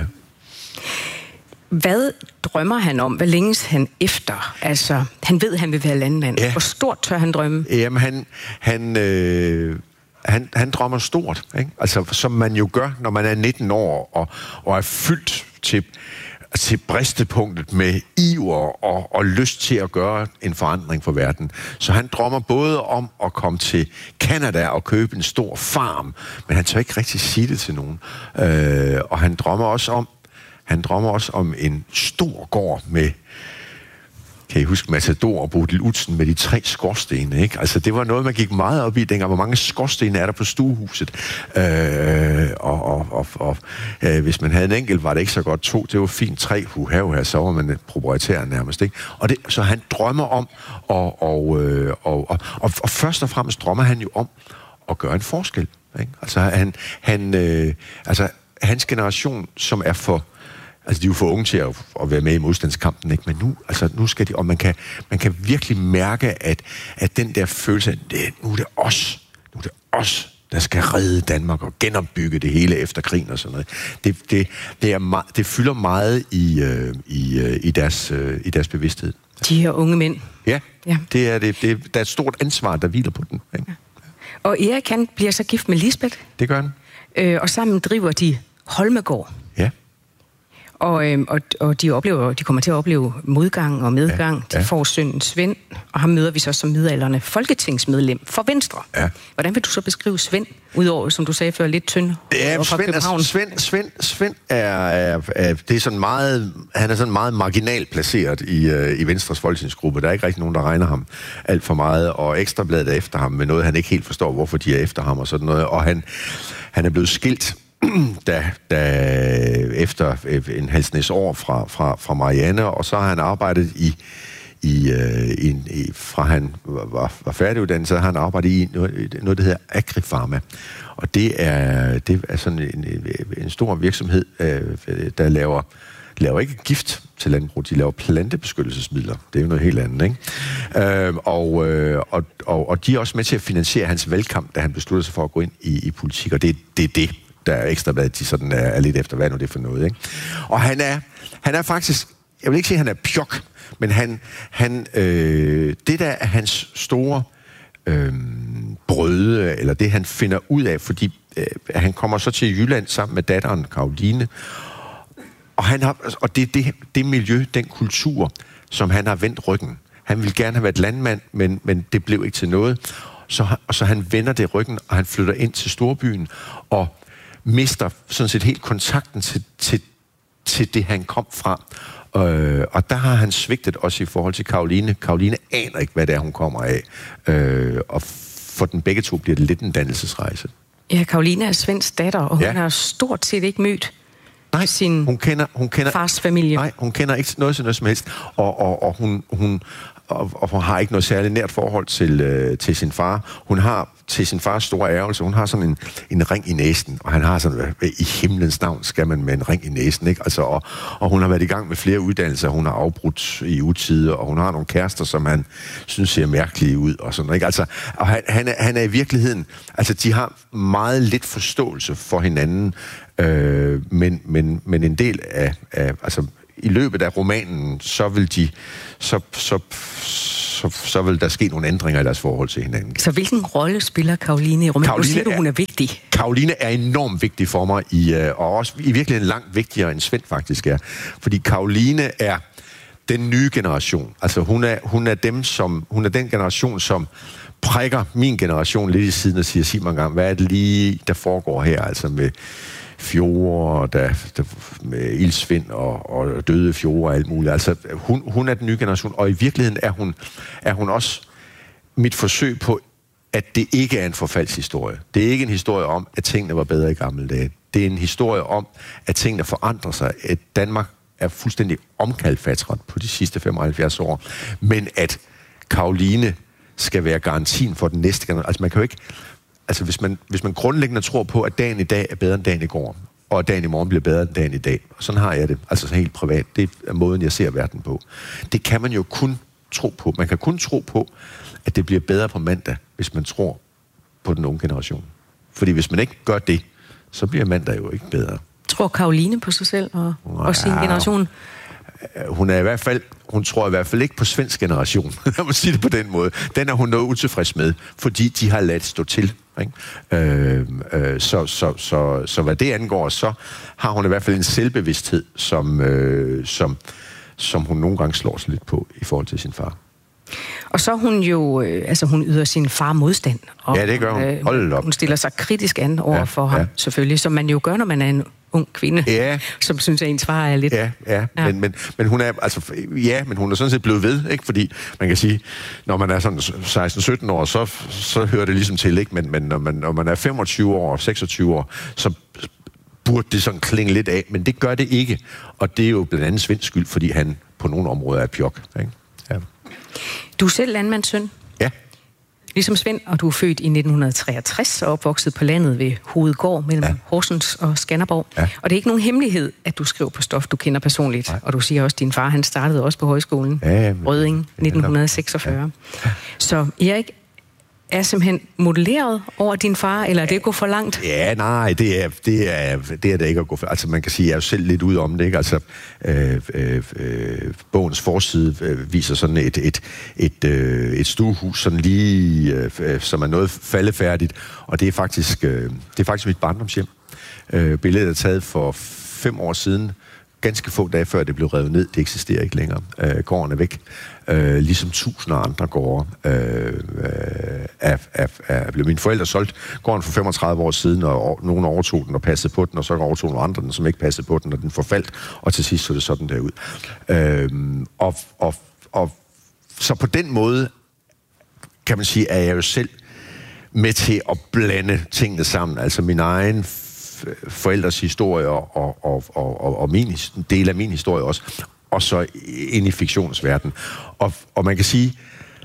Speaker 1: Hvad drømmer han om? Hvad længes han efter? Altså, han ved, han vil være landmand. Ja. Hvor stort tør han drømme?
Speaker 3: Jamen, han, han, øh, han, han drømmer stort, ikke? Altså, som man jo gør, når man er nitten år og, og er fyldt til, til bristepunktet med iver og, og lyst til at gøre en forandring for verden. Så han drømmer både om at komme til Canada og købe en stor farm, men han tør ikke rigtig sige det til nogen. Øh, og han drømmer også om Han drømmer også om en stor gård med, kan I huske, Matador og Bodil Utzen med de tre skorstene, ikke? Altså, det var noget, man gik meget op i dengang. Hvor mange skorstene er der på stuehuset? Øh, og og, og, og øh, hvis man havde en enkelt, var det ikke så godt. To, det var fint. Tre, huha, her, så var man proprietær nærmest, ikke? Og det, så han drømmer om, og, og, øh, og, og, og, og først og fremmest drømmer han jo om at gøre en forskel, ikke? Altså, han, han, øh, altså, hans generation, som er for... Altså, de er jo for unge til at, at være med i modstandskampen, ikke? Men nu, altså, nu skal de... Og man kan, man kan virkelig mærke, at, at den der følelse af, det, nu er det os, nu er det os, der skal redde Danmark og genopbygge det hele efter krigen og sådan noget. Det, det, det, er meget, det fylder meget i, øh, i, øh, i, deres, øh, i deres bevidsthed.
Speaker 1: De her unge mænd.
Speaker 3: Ja, ja. Det er, det, det, der er et stort ansvar, der hviler på den. Ikke? Ja.
Speaker 1: Og Erik, han bliver så gift med Lisbeth.
Speaker 3: Det gør han.
Speaker 1: Øh, og sammen driver de Holmegård.
Speaker 3: Ja.
Speaker 1: Og, øhm, og, og de, oplever, de kommer til at opleve modgang og medgang. Ja, ja. De får sønnen Svend, og ham møder vi så som midaldrende folketingsmedlem for Venstre. Ja. Hvordan vil du så beskrive Svend, udover, som du sagde før, lidt tynd
Speaker 3: ja, fra Svend, København? Altså, Svend, Svend, Svend er, er, er, det er sådan meget, han er sådan meget marginalt placeret i, uh, i Venstres folketingsgruppe. Der er ikke rigtig nogen, der regner ham alt for meget, og Ekstrabladet er efter ham med noget, han ikke helt forstår, hvorfor de er efter ham og sådan noget. Og han, han er blevet skilt Da, da efter en halvsnæs år fra, fra, fra Marianne, og så har han arbejdet i, i, i, i fra han var, var færdiguddannet, så har han arbejdet i noget, noget der hedder Agrifarma. Og det er, det er sådan en, en stor virksomhed, der laver, laver ikke gift til landbrug, de laver plantebeskyttelsesmidler. Det er jo noget helt andet, ikke? Øh, og, og, og, og de er også med til at finansiere hans valgkamp, da han besluttede sig for at gå ind i, i politik, og det er det, det. Der er Ekstrabladet, de sådan er, er lidt efter, hvad nu det er for noget, ikke? Og han er, han er faktisk, jeg vil ikke sige, at han er pjok, men han, han øh, det der er hans store øh, brøde, eller det han finder ud af, fordi øh, han kommer så til Jylland sammen med datteren Caroline, og, han har, og det er det, det miljø, den kultur, som han har vendt ryggen. Han ville gerne have været landmand, men, men det blev ikke til noget. så, og så han vender det ryggen, og han flytter ind til storbyen, og mister sådan set helt kontakten til, til, til det, han kom fra. Øh, og der har han svigtet også i forhold til Caroline. Caroline aner ikke, hvad det er, hun kommer af. Øh, og for den begge to bliver det lidt en dannelsesrejse.
Speaker 1: Ja, Caroline er Svends datter, og hun
Speaker 3: ja.
Speaker 1: har stort set ikke mødt
Speaker 3: nej,
Speaker 1: sin
Speaker 3: hun kender, hun kender,
Speaker 1: fars familie.
Speaker 3: Nej, hun kender ikke noget til noget som helst. Og, og, og, hun, hun, og, og hun har ikke noget særligt nært forhold til, øh, til sin far. Hun har til sin fars store ærgelse, hun har sådan en, en ring i næsen, og han har sådan, i himlens navn skal man med en ring i næsen, ikke? Altså, og, og hun har været i gang med flere uddannelser, hun har afbrudt i utide, og hun har nogle kærester, som han synes ser mærkelige ud, og sådan, ikke? Altså, og han, han, er, han er i virkeligheden, altså, de har meget lidt forståelse for hinanden, øh, men, men, men en del af, af, altså, i løbet af romanen, så vil de, så, så, så, så vil der ske nogle ændringer i deres forhold til hinanden.
Speaker 1: Så hvilken rolle spiller Caroline i romanen?
Speaker 3: Caroline
Speaker 1: siger du,
Speaker 3: er,
Speaker 1: hun er vigtig.
Speaker 3: Caroline er enormt vigtig for mig, i, og også i virkeligheden langt vigtigere end Svend faktisk er. Fordi Caroline er den nye generation. Altså hun er, hun er, dem, som, hun er den generation, som prikker min generation lidt i siden og siger, sig mig engang, hvad er det lige, der foregår her? Altså med fjorde, der, der, med ildsvind og, og døde fjorde og alt muligt. Altså, hun, hun er den nye generation, og i virkeligheden er hun, er hun også mit forsøg på, at det ikke er en forfaldshistorie. Det er ikke en historie om, at tingene var bedre i gamle dage. Det er en historie om, at tingene forandrer sig. At Danmark er fuldstændig omkalfatret på de sidste femoghalvfjerds år, men at Caroline skal være garantien for den næste generation. Altså, man kan jo ikke... Altså, hvis man, hvis man grundlæggende tror på, at dagen i dag er bedre end dagen i går, og at dagen i morgen bliver bedre end dagen i dag, og sådan har jeg det, altså helt privat, det er måden, jeg ser verden på. Det kan man jo kun tro på. Man kan kun tro på, at det bliver bedre på mandag, hvis man tror på den unge generation. Fordi hvis man ikke gør det, så bliver mandag jo ikke bedre.
Speaker 1: Tror Caroline på sig selv og, ja, og sin generation?
Speaker 3: Hun er i hvert fald, hun tror i hvert fald ikke på svensk generation. Lad mig sige det på den måde. Den er hun noget utilfreds med, fordi de har ladt stå til. Ikke? Øh, øh, så, så, så, så hvad det angår, så har hun i hvert fald en selvbevidsthed, som, øh, som, som hun nogle gange slår sig lidt på i forhold til sin far.
Speaker 1: Og så hun jo, øh, altså hun yder sin far modstand. Og,
Speaker 3: ja, det gør hun. Øh, Hold op.
Speaker 1: Hun stiller sig kritisk an over
Speaker 3: ja,
Speaker 1: for ham,
Speaker 3: ja.
Speaker 1: selvfølgelig, som man jo gør, når man er en ung kvinde,
Speaker 3: ja.
Speaker 1: som synes, at ens far er lidt...
Speaker 3: Ja, ja, ja. Men, men, men hun er, altså, ja, men hun er sådan set blevet ved, ikke? Fordi man kan sige, når man er sådan seksten sytten år, så, så hører det ligesom til, ikke? Men, men når, man, når man er femogtyve år og seksogtyve år, så burde det sådan klinge lidt af, men det gør det ikke. Og det er jo blandt andet Svends skyld, fordi han på nogle områder er pjok, ikke? Ja.
Speaker 1: Du er selv landmandssøn.
Speaker 3: Ja.
Speaker 1: Ligesom Svend, og du er født i nitten treogtres og opvokset på landet ved Hovedgård mellem ja. Horsens og Skanderborg. Ja. Og det er ikke nogen hemmelighed, at du skriver på stof, du kender personligt. Nej. Og du siger også, at din far han startede også på højskolen. Ja, men, Rødding, nitten seksogfyrre. Ja. Ja. Så Erik er simpelthen modelleret over din far, eller er det gå for langt?
Speaker 3: Ja, nej, det er det er det er det ikke at gå for. Altså man kan sige, jeg er jo selv lidt ude om det, ikke? Altså øh, øh, øh, bogens forside øh, viser sådan et et et øh, et stuehus sådan lige øh, som er noget faldefærdigt, og det er faktisk øh, det er faktisk mit barndomshjem. Øh, billedet er taget for fem år siden. Ganske få dage før det blev revet ned. Det eksisterer ikke længere. Øh, gården er væk. Øh, ligesom tusinder andre gårde øh, er, er, er blevet mine forældre solgt gården for femogtredive år siden, og nogen overtog den og passede på den, og så overtog nogle andre den, som ikke passede på den, og den forfaldt, og til sidst så det sådan der ud. Øh, og, og, og så på den måde, kan man sige, er jeg jo selv med til at blande tingene sammen. Altså min egen forældres historie og, og, og, og, og min del af min historie også, og så ind i fiktionsverdenen. Og, og man kan sige,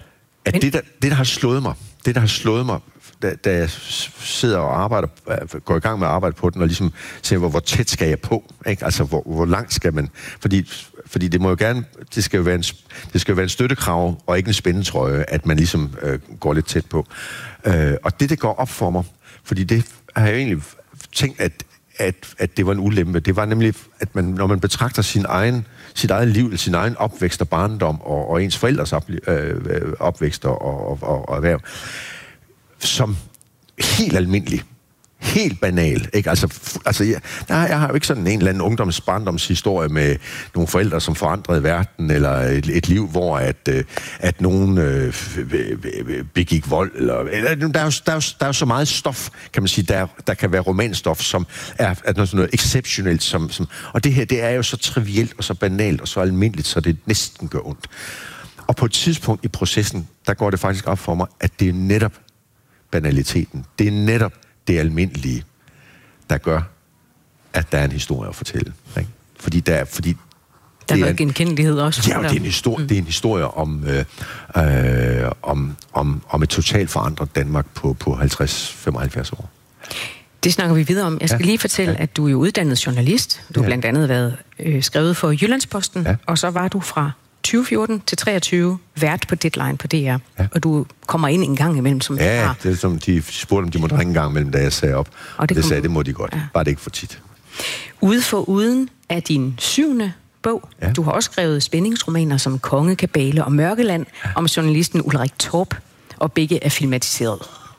Speaker 3: at det der, det, der har slået mig, det, der har slået mig, da, da jeg sidder og arbejder, går i gang med at arbejde på den, og ligesom ser, hvor, hvor tæt skal jeg på, ikke? Altså, hvor, hvor langt skal man... Fordi, fordi det må jo gerne... Det skal jo være en, det skal jo være en støttekrav, og ikke en spændetrøje, at man ligesom øh, går lidt tæt på. Øh, og det, det går op for mig, fordi det har jeg egentlig tænkt, at, at, at det var en ulempe. Det var nemlig, at man, når man betragter sin egen, sit eget liv, sin egen opvækst og barndom, og, og ens forældres op, øh, opvækst og, og, og, og erhverv, som helt almindelig, helt banal, ikke? Altså, f- altså jeg, nej, jeg har jo ikke sådan en eller anden ungdoms-barndomshistorie med nogle forældre, som forandrede verden, eller et, et liv, hvor at, øh, at nogen øh, begik vold, eller, eller der, er jo, der, er jo, der er jo så meget stof, kan man sige, der, der kan være romanstof, som er, er noget, noget exceptionelt, som, som, og det her, det er jo så trivielt, og så banalt, og så almindeligt, så det næsten gør ondt. Og på et tidspunkt i processen, der går det faktisk op for mig, at det er netop banaliteten, det er netop det almindelige, der gør, at der er en historie at fortælle. Ikke? Fordi der er... Fordi
Speaker 1: der er noget genkendelighed også.
Speaker 3: Ja, det er en historie, mm. det er en historie om, øh, øh, om, om, om et totalt forandret Danmark på, på halvtreds til femoghalvfjerds år.
Speaker 1: Det snakker vi videre om. Jeg skal ja. lige fortælle, ja. at du er uddannet journalist. Du har ja. blandt andet været øh, skrevet for Jyllandsposten, ja. og så var du fra tyve fjorten til treogtyve vært på Deadline på D R. Ja. Og du kommer ind en gang imellem som
Speaker 3: Ja,
Speaker 1: har.
Speaker 3: det er som de spurgte, om de måtte ringe en gang imellem, da jeg sagde op. Og det, det sagde, det må de godt. Ja. Bare det ikke for tit.
Speaker 1: Ude for uden er din syvende bog. Ja. Du har også skrevet spændingsromaner som Kongekabale og Mørkeland ja. om journalisten Ulrik Torp, og begge er filmatiseret.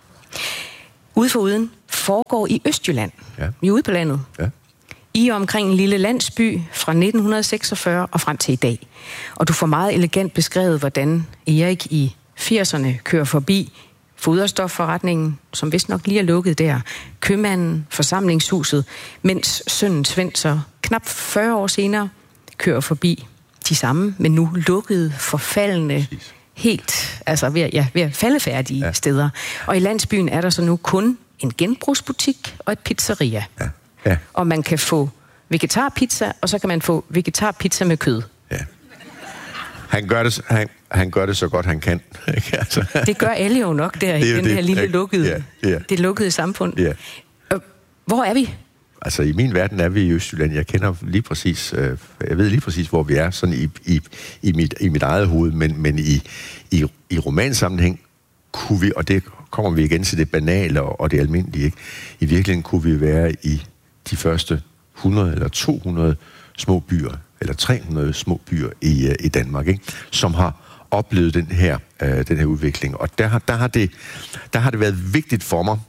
Speaker 1: Ude for uden foregår i Østjylland. Ja. Vi er ude på landet. Ja. I og omkring en lille landsby fra nitten seksogfyrre og frem til i dag. Og du får meget elegant beskrevet, hvordan Erik i firserne kører forbi foderstofforretningen, som vist nok lige er lukket der, købmanden, forsamlingshuset, mens sønnen Svend så knap fyrre år senere kører forbi de samme, men nu lukkede, forfaldende, helt, altså ved, ja, ved faldefærdige ja. steder. Og i landsbyen er der så nu kun en genbrugsbutik og et pizzeria. Ja. Ja. Og man kan få vegetarpizza, og så kan man få vegetarpizza med kød. Ja. Han gør det, han, han gør det så godt, han kan. altså. Det gør alle jo nok der i den det, her lille lukkede, ja, ja. det lukkede samfund. Ja. Hvor er vi? Altså, i min verden er vi i Østjylland. Jeg kender lige præcis, øh, jeg ved lige præcis, hvor vi er, sådan i, i, i, mit, i mit eget hoved, men, men i, i, i romansammenhæng kunne vi, og det kommer vi igen til det banale og, og det almindelige, ikke? I virkeligheden kunne vi være i de første hundrede eller to hundrede små byer, eller tre hundrede små byer i, i Danmark, ikke? Som har oplevet den her, øh, den her udvikling. Og der har, der, har det, der har det været vigtigt for mig,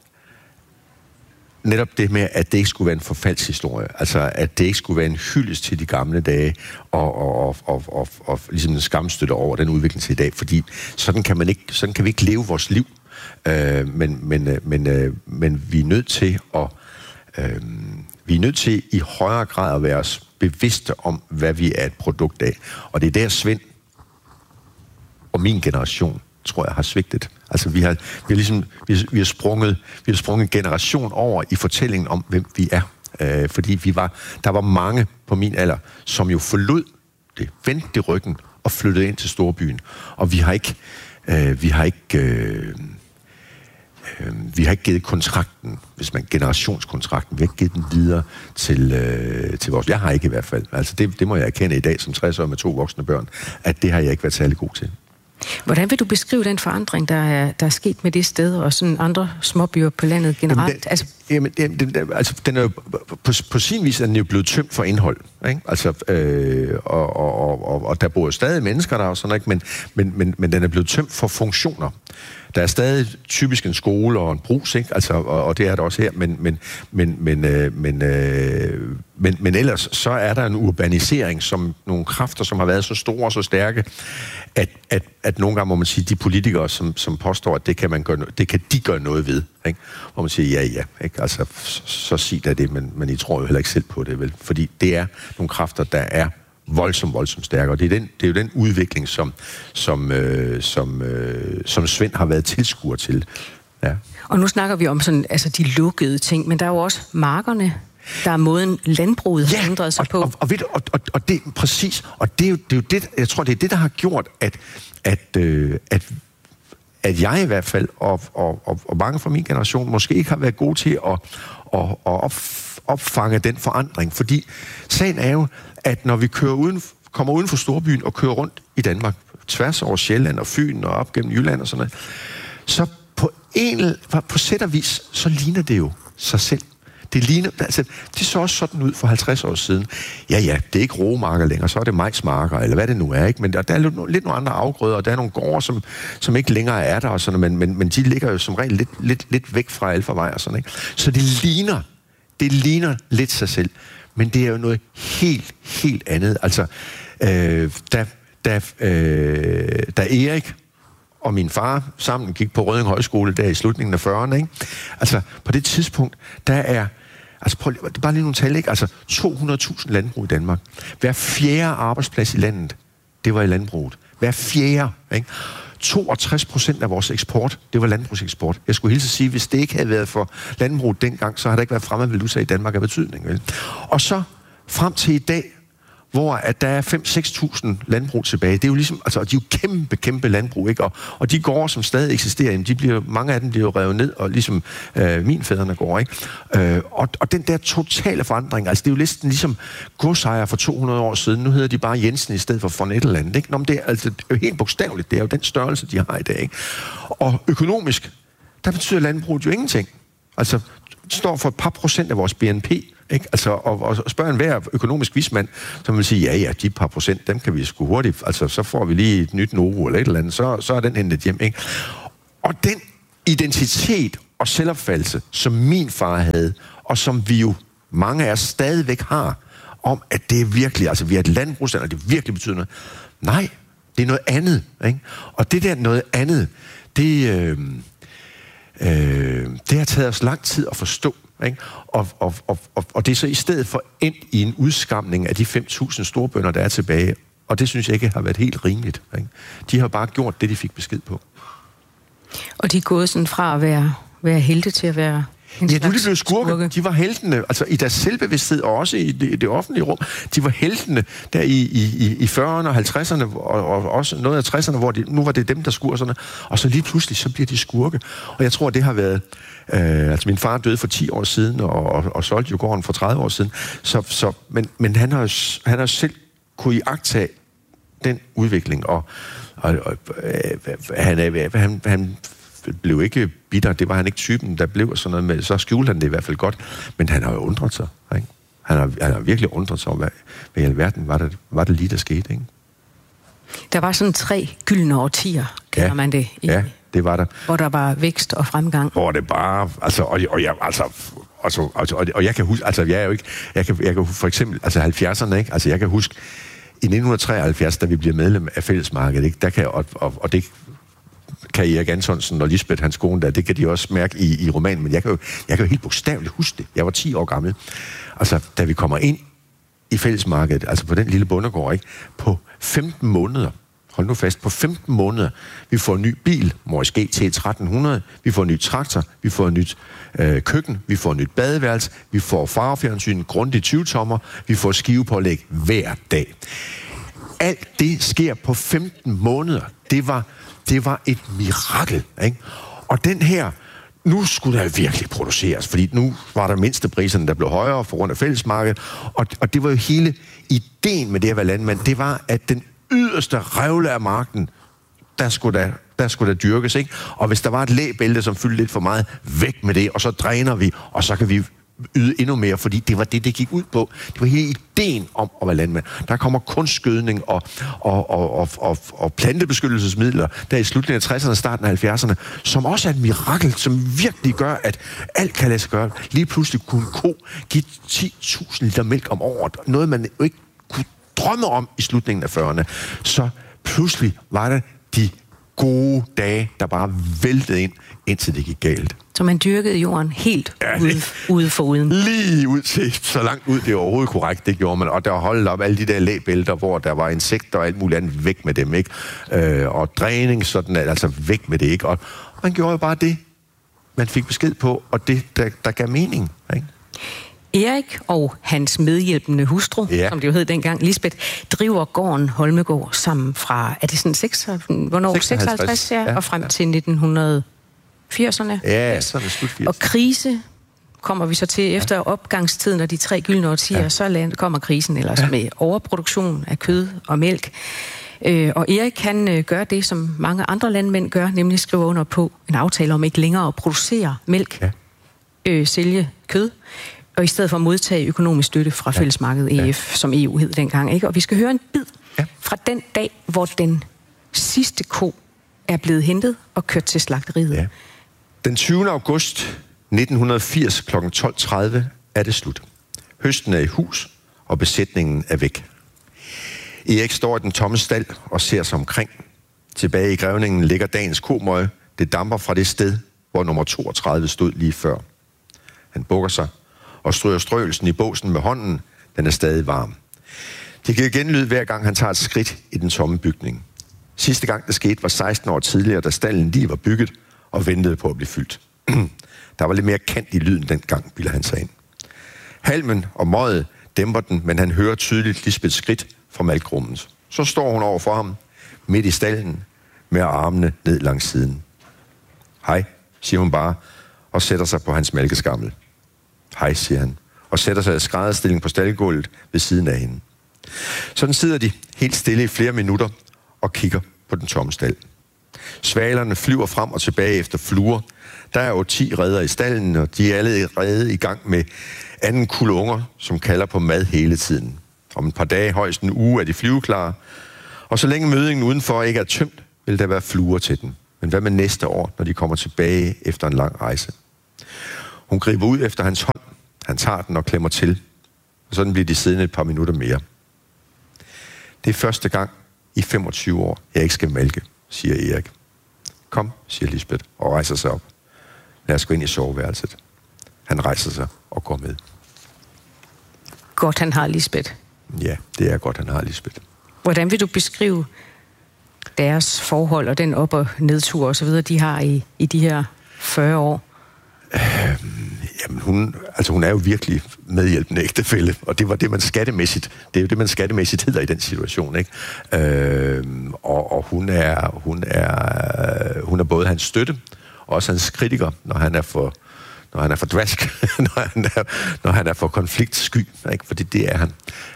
Speaker 1: netop det med, at det ikke skulle være en forfaldshistorie. Altså, at det ikke skulle være en hyldest til de gamle dage, og, og, og, og, og, og ligesom en skamstøtte over den udvikling til i dag. Fordi sådan kan, man ikke, sådan kan vi ikke leve vores liv. Øh, men, men, men, øh, men vi er nødt til at øh, vi er nødt til i højere grad at være os bevidste om, hvad vi er et produkt af. Og det er der Svend og min generation, tror jeg, har svigtet. Altså, vi har, vi har ligesom, vi har, vi har sprunget, vi har sprunget en generation over i fortællingen om, hvem vi er. Øh, fordi vi var, der var mange på min alder, som jo forlod det, vendte det ryggen og flyttede ind til storbyen. Og vi har ikke, øh, vi har ikke, øh, øh, vi har ikke givet kontrakten, hvis man generationskontrakten, vi har ikke givet den videre til, øh, til vores. Jeg har ikke i hvert fald. Altså, det, det må jeg erkende i dag som tres år med to voksne børn, at det har jeg ikke været særlig god til. Hvordan vil du beskrive den forandring, der er, der er sket med det sted, og sådan andre småbyer på landet generelt?
Speaker 3: Jamen, den, altså, jamen, den, den, altså, den er jo, på, på sin vis er den jo blevet tømt for indhold, ikke? Altså, øh, og, og, og, og der bor jo stadig mennesker der og sådan, ikke? Men, men, men, men den er blevet tømt for funktioner. Der er stadig typisk en skole og en brus, ikke? Altså, og, og det er der også her, men, men, men, men, øh, men, øh, men, men ellers så er der en urbanisering, som nogle kræfter, som har været så store og så stærke, at, at, at nogle gange må man sige, de politikere, som, som påstår, at det kan, man gøre, det kan de gøre noget ved, ikke? Hvor man siger, ja, ja, ikke? Altså, så, så sig da det, men, men I tror jo heller ikke selv på det, vel? Fordi det er nogle kræfter, der er voldsomt, voldsomt stærkere. Og det er, den, det er jo den udvikling, som, som, øh, som, øh, som Svend har været tilskuer til. Ja.
Speaker 1: Og nu snakker vi om sådan, altså de lukkede ting, men der er jo også markerne, der er måden landbruget har ja, ændret sig
Speaker 3: og,
Speaker 1: på.
Speaker 3: Og, og, og, og, og det præcis, og det er jo det, er jo det, jeg tror, det er det, der har gjort, at, at, øh, at, at jeg i hvert fald, og, og, og, og mange fra min generation, måske ikke har været gode til at, at, at opfange den forandring. Fordi sagen er jo, at når vi kører uden, kommer uden for storbyen og kører rundt i Danmark, tværs over Sjælland og Fyn og op gennem Jylland og sådan noget, så på en på sæt og vis, så ligner det jo sig selv. Det ligner, altså, det så også sådan ud for halvtreds år siden. Ja, ja, det er ikke roemarker længere, så er det majsmarker, eller hvad det nu er, ikke? Men der, der er lidt, lidt nogle andre afgrøder, og der er nogle gårde, som, som ikke længere er der, og sådan, men, men, men de ligger jo som regel lidt, lidt, lidt væk fra alfarvej og sådan, ikke? Så det ligner, det ligner lidt sig selv, men det er jo noget helt, helt andet. Altså, øh, da, da, øh, da Erik og min far sammen gik på Rødding Højskole der i slutningen af fyrrerne, ikke? Altså, på det tidspunkt, der er, altså, prøv, det er bare lige nogle tal, ikke? Altså, to hundrede tusind landbrug i Danmark. Hver fjerde arbejdsplads i landet, det var i landbruget. Hver fjerde, ikke? toogtres procent af vores eksport, det var landbrugseksport. Jeg skulle hilse at sige, hvis det ikke havde været for landbruget dengang, så har der ikke været fremmed valuta i Danmark af betydning, vel? Og så frem til i dag, hvor at der er fem til seks tusind landbrug tilbage. Det er jo ligesom, altså, de er jo kæmpe, kæmpe landbrug, ikke? Og, og de gårde, som stadig eksisterer, de bliver, mange af dem bliver jo revet ned, og ligesom øh, min fædrene går, ikke? Øh, og, og den der totale forandring, altså det er jo næsten ligesom godsejer for to hundrede år siden, nu hedder de bare Jensen i stedet for von et eller andet, ikke? Nå, men det er altså helt bogstaveligt, det er jo den størrelse, de har i dag, ikke? Og økonomisk, der betyder landbruget jo ingenting. Altså, det står for et par procent af vores B N P, ikke? Altså, og, og spørger en hver økonomisk vismand, som vil sige, ja, ja, de par procent, dem kan vi sgu hurtigt, altså, så får vi lige et nyt Novo eller et eller andet, så, så er den hentet hjem, ikke? Og den identitet og selvopfattelse, som min far havde, og som vi jo, mange af os stadigvæk har, om at det er virkelig, altså vi er et landbrugsland, og det virkelig betyder noget. Nej, det er noget andet, ikke? Og det der noget andet, det, øh, øh, det har taget os lang tid at forstå. Ikke? Og, og, og, og det er så i stedet for endt i en udskamning af de fem tusind storbønder, der er tilbage. Og det synes jeg ikke har været helt rimeligt. Ikke? De har bare gjort det, de fik besked på.
Speaker 1: Og de er gået sådan fra at være, være helte til at være en
Speaker 3: ja, nu er de blevet skurke.
Speaker 1: skurke.
Speaker 3: De var heltene, altså i deres selvbevidsthed, og også i det, i det offentlige rum. De var heltene der i, i, i fyrrerne og halvtredserne, og, og også noget af tresserne, hvor de, nu var det dem, der skurserne. Og så lige pludselig, så bliver de skurke. Og jeg tror, det har været... Øh, altså min far døde for ti år siden, og, og, og solgte jo gården for tredive år siden. Så, så, men men han, har, han har selv kunne iagttage den udvikling, og, og, og øh, han, han, han blev ikke bitter, det var han ikke typen, der blev sådan noget med, så skjulte han det i hvert fald godt, men han har jo undret sig, ikke? Han har, han har virkelig undret sig om, hvad, hvad i alverden var det, var det lige, der skete, ikke?
Speaker 1: Der var sådan tre gyldne årtier, kalder ja, man det. I,
Speaker 3: ja, det var der.
Speaker 1: Hvor der var vækst og fremgang.
Speaker 3: Hvor det bare, altså, og, og jeg, altså, altså, altså, og, og jeg kan huske, altså, jeg er jo ikke, jeg kan, jeg kan for eksempel, altså halvfjerdserne, ikke? Altså, jeg kan huske, i nitten treoghalvfjerds, da vi bliver medlem af Fællesmarkedet, ikke? Der kan, og, og, og det kan Erik Antonsen og Lisbeth, hans kone der, det kan de også mærke i, i romanen, men jeg kan, jo, jeg kan jo helt bogstaveligt huske det. Jeg var ti år gammel. Altså, da vi kommer ind i Fællesmarkedet, altså på den lille bondegård, ikke? På femten måneder, hold nu fast, på femten måneder, vi får en ny bil, Morris G T tretten hundrede, vi får en ny traktor, vi får en nyt øh, køkken, vi får en nyt badeværelse, vi får farvefjernsyn, grundigt tyve tommer, vi får skivepålæg hver dag. Alt det sker på femten måneder. Det var, det var et mirakel, ikke? Og den her, nu skulle der virkelig produceres, fordi nu var der mindstepriserne, der blev højere for grund af Fællesmarkedet, og, og det var jo hele ideen med det at være landmand, det var, at den yderste revle af marken, der skulle der, der skulle der dyrkes, ikke? Og hvis der var et læbælte, som fyldte lidt for meget, væk med det, og så dræner vi, og så kan vi yde endnu mere, fordi det var det, det gik ud på. Det var hele ideen om at være landmand. Der kommer kunstgødning og, og, og, og, og, og plantebeskyttelsesmidler der i slutningen af tresserne og starten af halvfjerdserne, som også er et mirakel, som virkelig gør, at alt kan lade sig gøre. Lige pludselig kunne en ko give ti tusind liter mælk om året. Noget, man jo ikke kunne drømme om i slutningen af fyrrerne. Så pludselig var det de gode dage, der bare væltede ind, indtil det gik galt.
Speaker 1: Så man dyrkede jorden helt ja, ude, ude for uden?
Speaker 3: Lige ud til, så langt ud, det er overhovedet korrekt, det gjorde man. Og der holdt op alle de der læbælter, hvor der var insekter og alt muligt andet, væk med dem, ikke? Øh, og dræning, sådan, altså væk med det, ikke? Og man gjorde jo bare det, man fik besked på, og det, der, der gav mening, ikke?
Speaker 1: Erik og hans medhjælpende hustru, ja. som det jo hed dengang, Lisbeth, driver gården Holmegård sammen fra, er det sådan seks, hvornår? seksoghalvtreds, ja, ja, og frem ja. til nitten firserne.
Speaker 3: Ja, sådan slut firs.
Speaker 1: Og krise kommer vi så til efter ja. opgangstiden og de tre gyldne årtier, ja. så kommer krisen ellers ja. med overproduktion af kød og mælk. Øh, og Erik kan øh, gøre det, som mange andre landmænd gør, nemlig skrive under på en aftale om ikke længere at producere mælk, ja. øh, sælge kød. Og i stedet for at modtage økonomisk støtte fra ja. Fællesmarkedet E F, ja. som E U hed dengang. Ikke? Og vi skal høre en bid ja. fra den dag, hvor den sidste ko er blevet hentet og kørt til slagteriet. Ja.
Speaker 3: Den tyvende august nitten firs klokken tolv tredive er det slut. Høsten er i hus, og besætningen er væk. Erik står i den tomme stald og ser sig omkring. Tilbage i grævningen ligger dagens komøje. Det damper fra det sted, hvor nummer toogtredive stod lige før. Han bukker sig og stryger strøgelsen i båsen med hånden. Den er stadig varm. Det giver genlyd hver gang han tager et skridt i den tomme bygning. Sidste gang det skete var seksten år tidligere, da stallen lige var bygget og ventede på at blive fyldt. Der var lidt mere kant i lyden dengang, bilder han sig ind. Halmen og møget dæmper den, men han hører tydeligt Lisbeths skridt fra malkrummet. Så står hun over for ham, midt i stallen, med armene ned langs siden. Hej, siger hun bare, og sætter sig på hans mælkeskammel. Hej, siger han, og sætter sig i skrædderstilling på staldgulvet ved siden af hende. Sådan sidder de helt stille i flere minutter og kigger på den tomme stald. Svalerne flyver frem og tilbage efter fluer. Der er jo ti redder i stallen, og de er allerede i gang med anden kuld unger, som kalder på mad hele tiden. Om et par dage, højst en uge, er de flyveklare. Og så længe mødingen udenfor ikke er tømt, vil der være fluer til den. Men hvad med næste år, når de kommer tilbage efter en lang rejse? Hun griber ud efter hans hånd. Han tager den og klemmer til. Og sådan bliver de siddende et par minutter mere. Det er første gang i femogtyve år, jeg ikke skal mælke, siger Erik. Kom, siger Lisbeth og rejser sig op. Lad os gå ind i soveværelset. Han rejser sig og går med.
Speaker 1: Godt, han har Lisbeth.
Speaker 3: Ja, det er godt, han har Lisbeth.
Speaker 1: Hvordan vil du beskrive deres forhold og den op- og nedtur og så videre, de har i, i de her fyrre år?
Speaker 3: Øhm, jamen, hun, altså hun er jo virkelig medhjælpende ægtefælle, og det var det, man skattemæssigt, det er jo det, man skattemæssigt hedder i den situation, ikke? Øhm, og, og hun er, hun er, hun er både hans støtte, og også hans kritiker, når han er for, når han er for dvask, når han er, når han er for konfliktsky, ikke? Fordi det er han.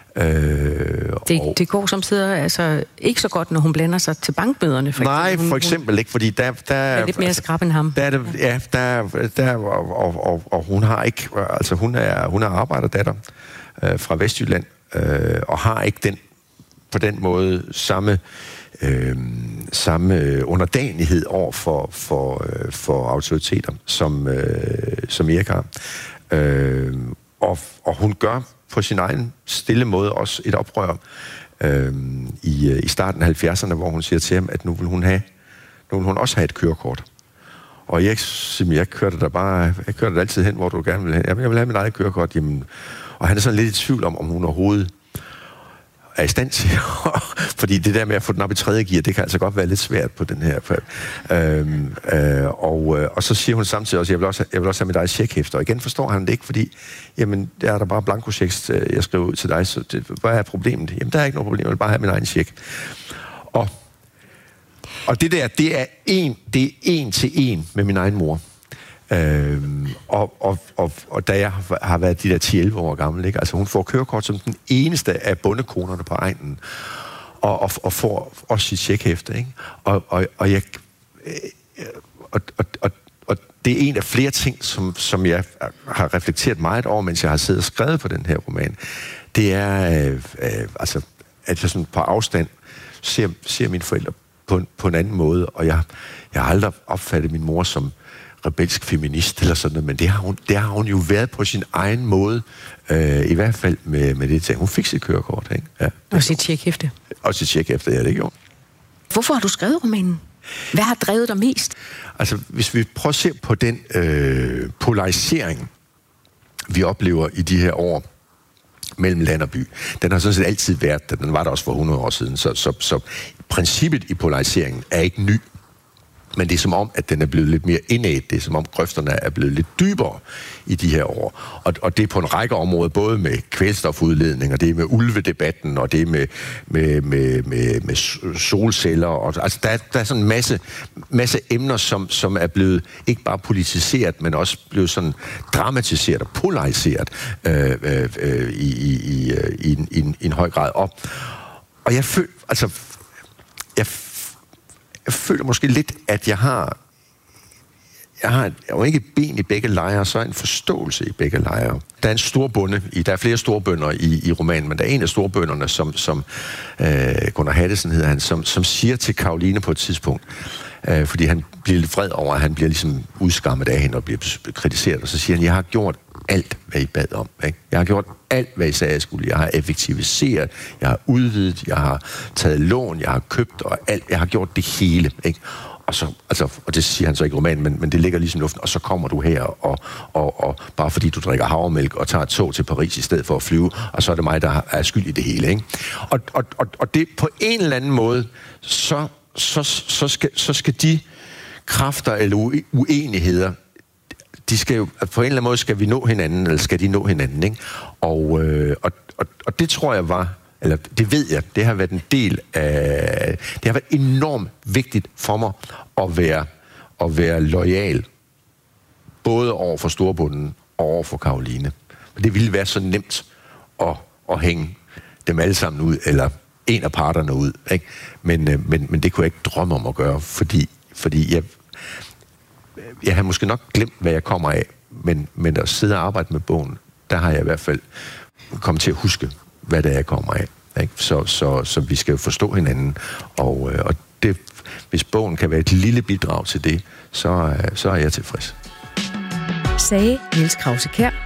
Speaker 3: Øh,
Speaker 1: det,
Speaker 3: og,
Speaker 1: det går samtidig altså ikke så godt, når hun blander sig til bankbøderne. For
Speaker 3: nej,
Speaker 1: eksempel. Hun,
Speaker 3: for eksempel ikke, fordi der, der
Speaker 1: er lidt mere skrab end ham.
Speaker 3: Der er det, ja, der, der og, og, og, og hun har ikke, altså hun er, hun er arbejderdatter øh, fra Vestjylland øh, og har ikke den på den måde samme øh, samme underdanighed over for for øh, for autoriteter som øh, som Erik har. Øh, og og hun gør på sin egen stille måde også et oprør øh, i, i starten af halvfjerdserne, hvor hun siger til ham, at nu vil hun have, nu vil hun også have et kørekort. Og jeg, jeg kørte der bare, jeg kørte der altid hen, hvor du gerne vil hen. Jeg vil have mit eget kørekort. Jamen, og han er sådan lidt i tvivl om, om hun overhovedet er i stand til. Fordi det der med at få den op i tredje gear, det kan altså godt være lidt svært på den her. Øhm, øh, og, og så siger hun samtidig også, jeg vil også, jeg vil også have mit eget checkhæfter. Og igen forstår han det ikke, fordi jamen, der er der bare blankochecks, jeg skriver ud til dig, så det, hvad er problemet? Jamen, der er ikke noget problem, jeg vil bare have min egen check. Og, og det der, det er en, det er en til en med min egen mor. Øhm, og, og, og, og da jeg har været de der ti elleve år gammel, ikke? Altså hun får kørekort som den eneste af bondekonerne på egnen, og, og, og får også sit checkhæfte, ikke? Og, og, og jeg øh, og, og, og, og det er en af flere ting, som, som jeg har reflekteret meget over, mens jeg har siddet og skrevet på den her roman. Det er øh, øh, altså, at jeg sådan på afstand ser, ser mine forældre på, på en anden måde, og jeg, jeg har aldrig opfattet min mor som rebelsk feminist eller sådan noget, men det har hun, det har hun jo været på sin egen måde, øh, i hvert fald med, med det ting. Hun fik sit kørekort, ikke? Ja,
Speaker 1: og sit checkhæfte.
Speaker 3: Og sit checkhæfte, ja, det gjorde.
Speaker 1: Hvorfor har du skrevet romanen? Hvad har drevet dig mest?
Speaker 3: Altså, hvis vi prøver at se på den øh, polarisering, vi oplever i de her år mellem land og by, den har sådan set altid været der. Den var der også for hundrede år siden, så, så, så princippet i polariseringen er ikke ny. Men det er som om, at den er blevet lidt mere indædt. Det er som om, grøfterne er blevet lidt dybere i de her år. Og, og det er på en række områder, både med kvælstofudledning, og det er med ulvedebatten, og det er med, med, med, med, med solceller. Og, altså, der er, der er sådan en masse, masse emner, som, som er blevet ikke bare politiseret, men også blevet sådan dramatiseret og polariseret øh, øh, øh, i, i, i, i, en, i, en, i en høj grad op. Og jeg føler, altså... Jeg Jeg føler måske lidt, at jeg har... jeg har jo ikke et ben i begge lejre, så er en forståelse i begge lejre. Der er en storbonde, i, der er flere storbønder i, i romanen, men der er en af storbønderne, som, som øh, Gunnar Hattesen hedder han, som, som siger til Caroline på et tidspunkt, øh, fordi han bliver lidt vred over, at han bliver ligesom udskammet af hende og bliver kritiseret, og så siger han, jeg har gjort alt, hvad I bad om. Ikke? Jeg har gjort alt, hvad I sagde, jeg skulle. Jeg har effektiviseret, jeg har udvidet, jeg har taget lån, jeg har købt og alt. Jeg har gjort det hele. Ikke? Og, så, altså, og det siger han så ikke i romanen, men, men det ligger ligesom i luften, og så kommer du her, og, og, og bare fordi du drikker havremælk og tager et tog til Paris i stedet for at flyve, og så er det mig, der er skyld i det hele. Ikke? Og, og, og, og det på en eller anden måde, så, så, så, skal, så skal de kræfter eller uenigheder, de skal jo, på en eller anden måde skal vi nå hinanden, eller skal de nå hinanden, ikke? Og, øh, og, og, og det tror jeg var, eller det ved jeg, det har været en del af, det har været enormt vigtigt for mig at være, at være loyal, både over for storbunden og over for Caroline. Men det ville være så nemt at, at hænge dem alle sammen ud, eller en af parterne ud, ikke? Men, øh, men, men det kunne jeg ikke drømme om at gøre, fordi, fordi jeg Jeg har måske nok glemt, hvad jeg kommer af, men, men at sidde og arbejde med bogen, der har jeg i hvert fald kommet til at huske, hvad det er, jeg kommer af. Ikke? Så, så, så vi skal jo forstå hinanden, og, og det, hvis bogen kan være et lille bidrag til det, så, så er jeg tilfreds.
Speaker 1: Sagde Niels Krause-Kjær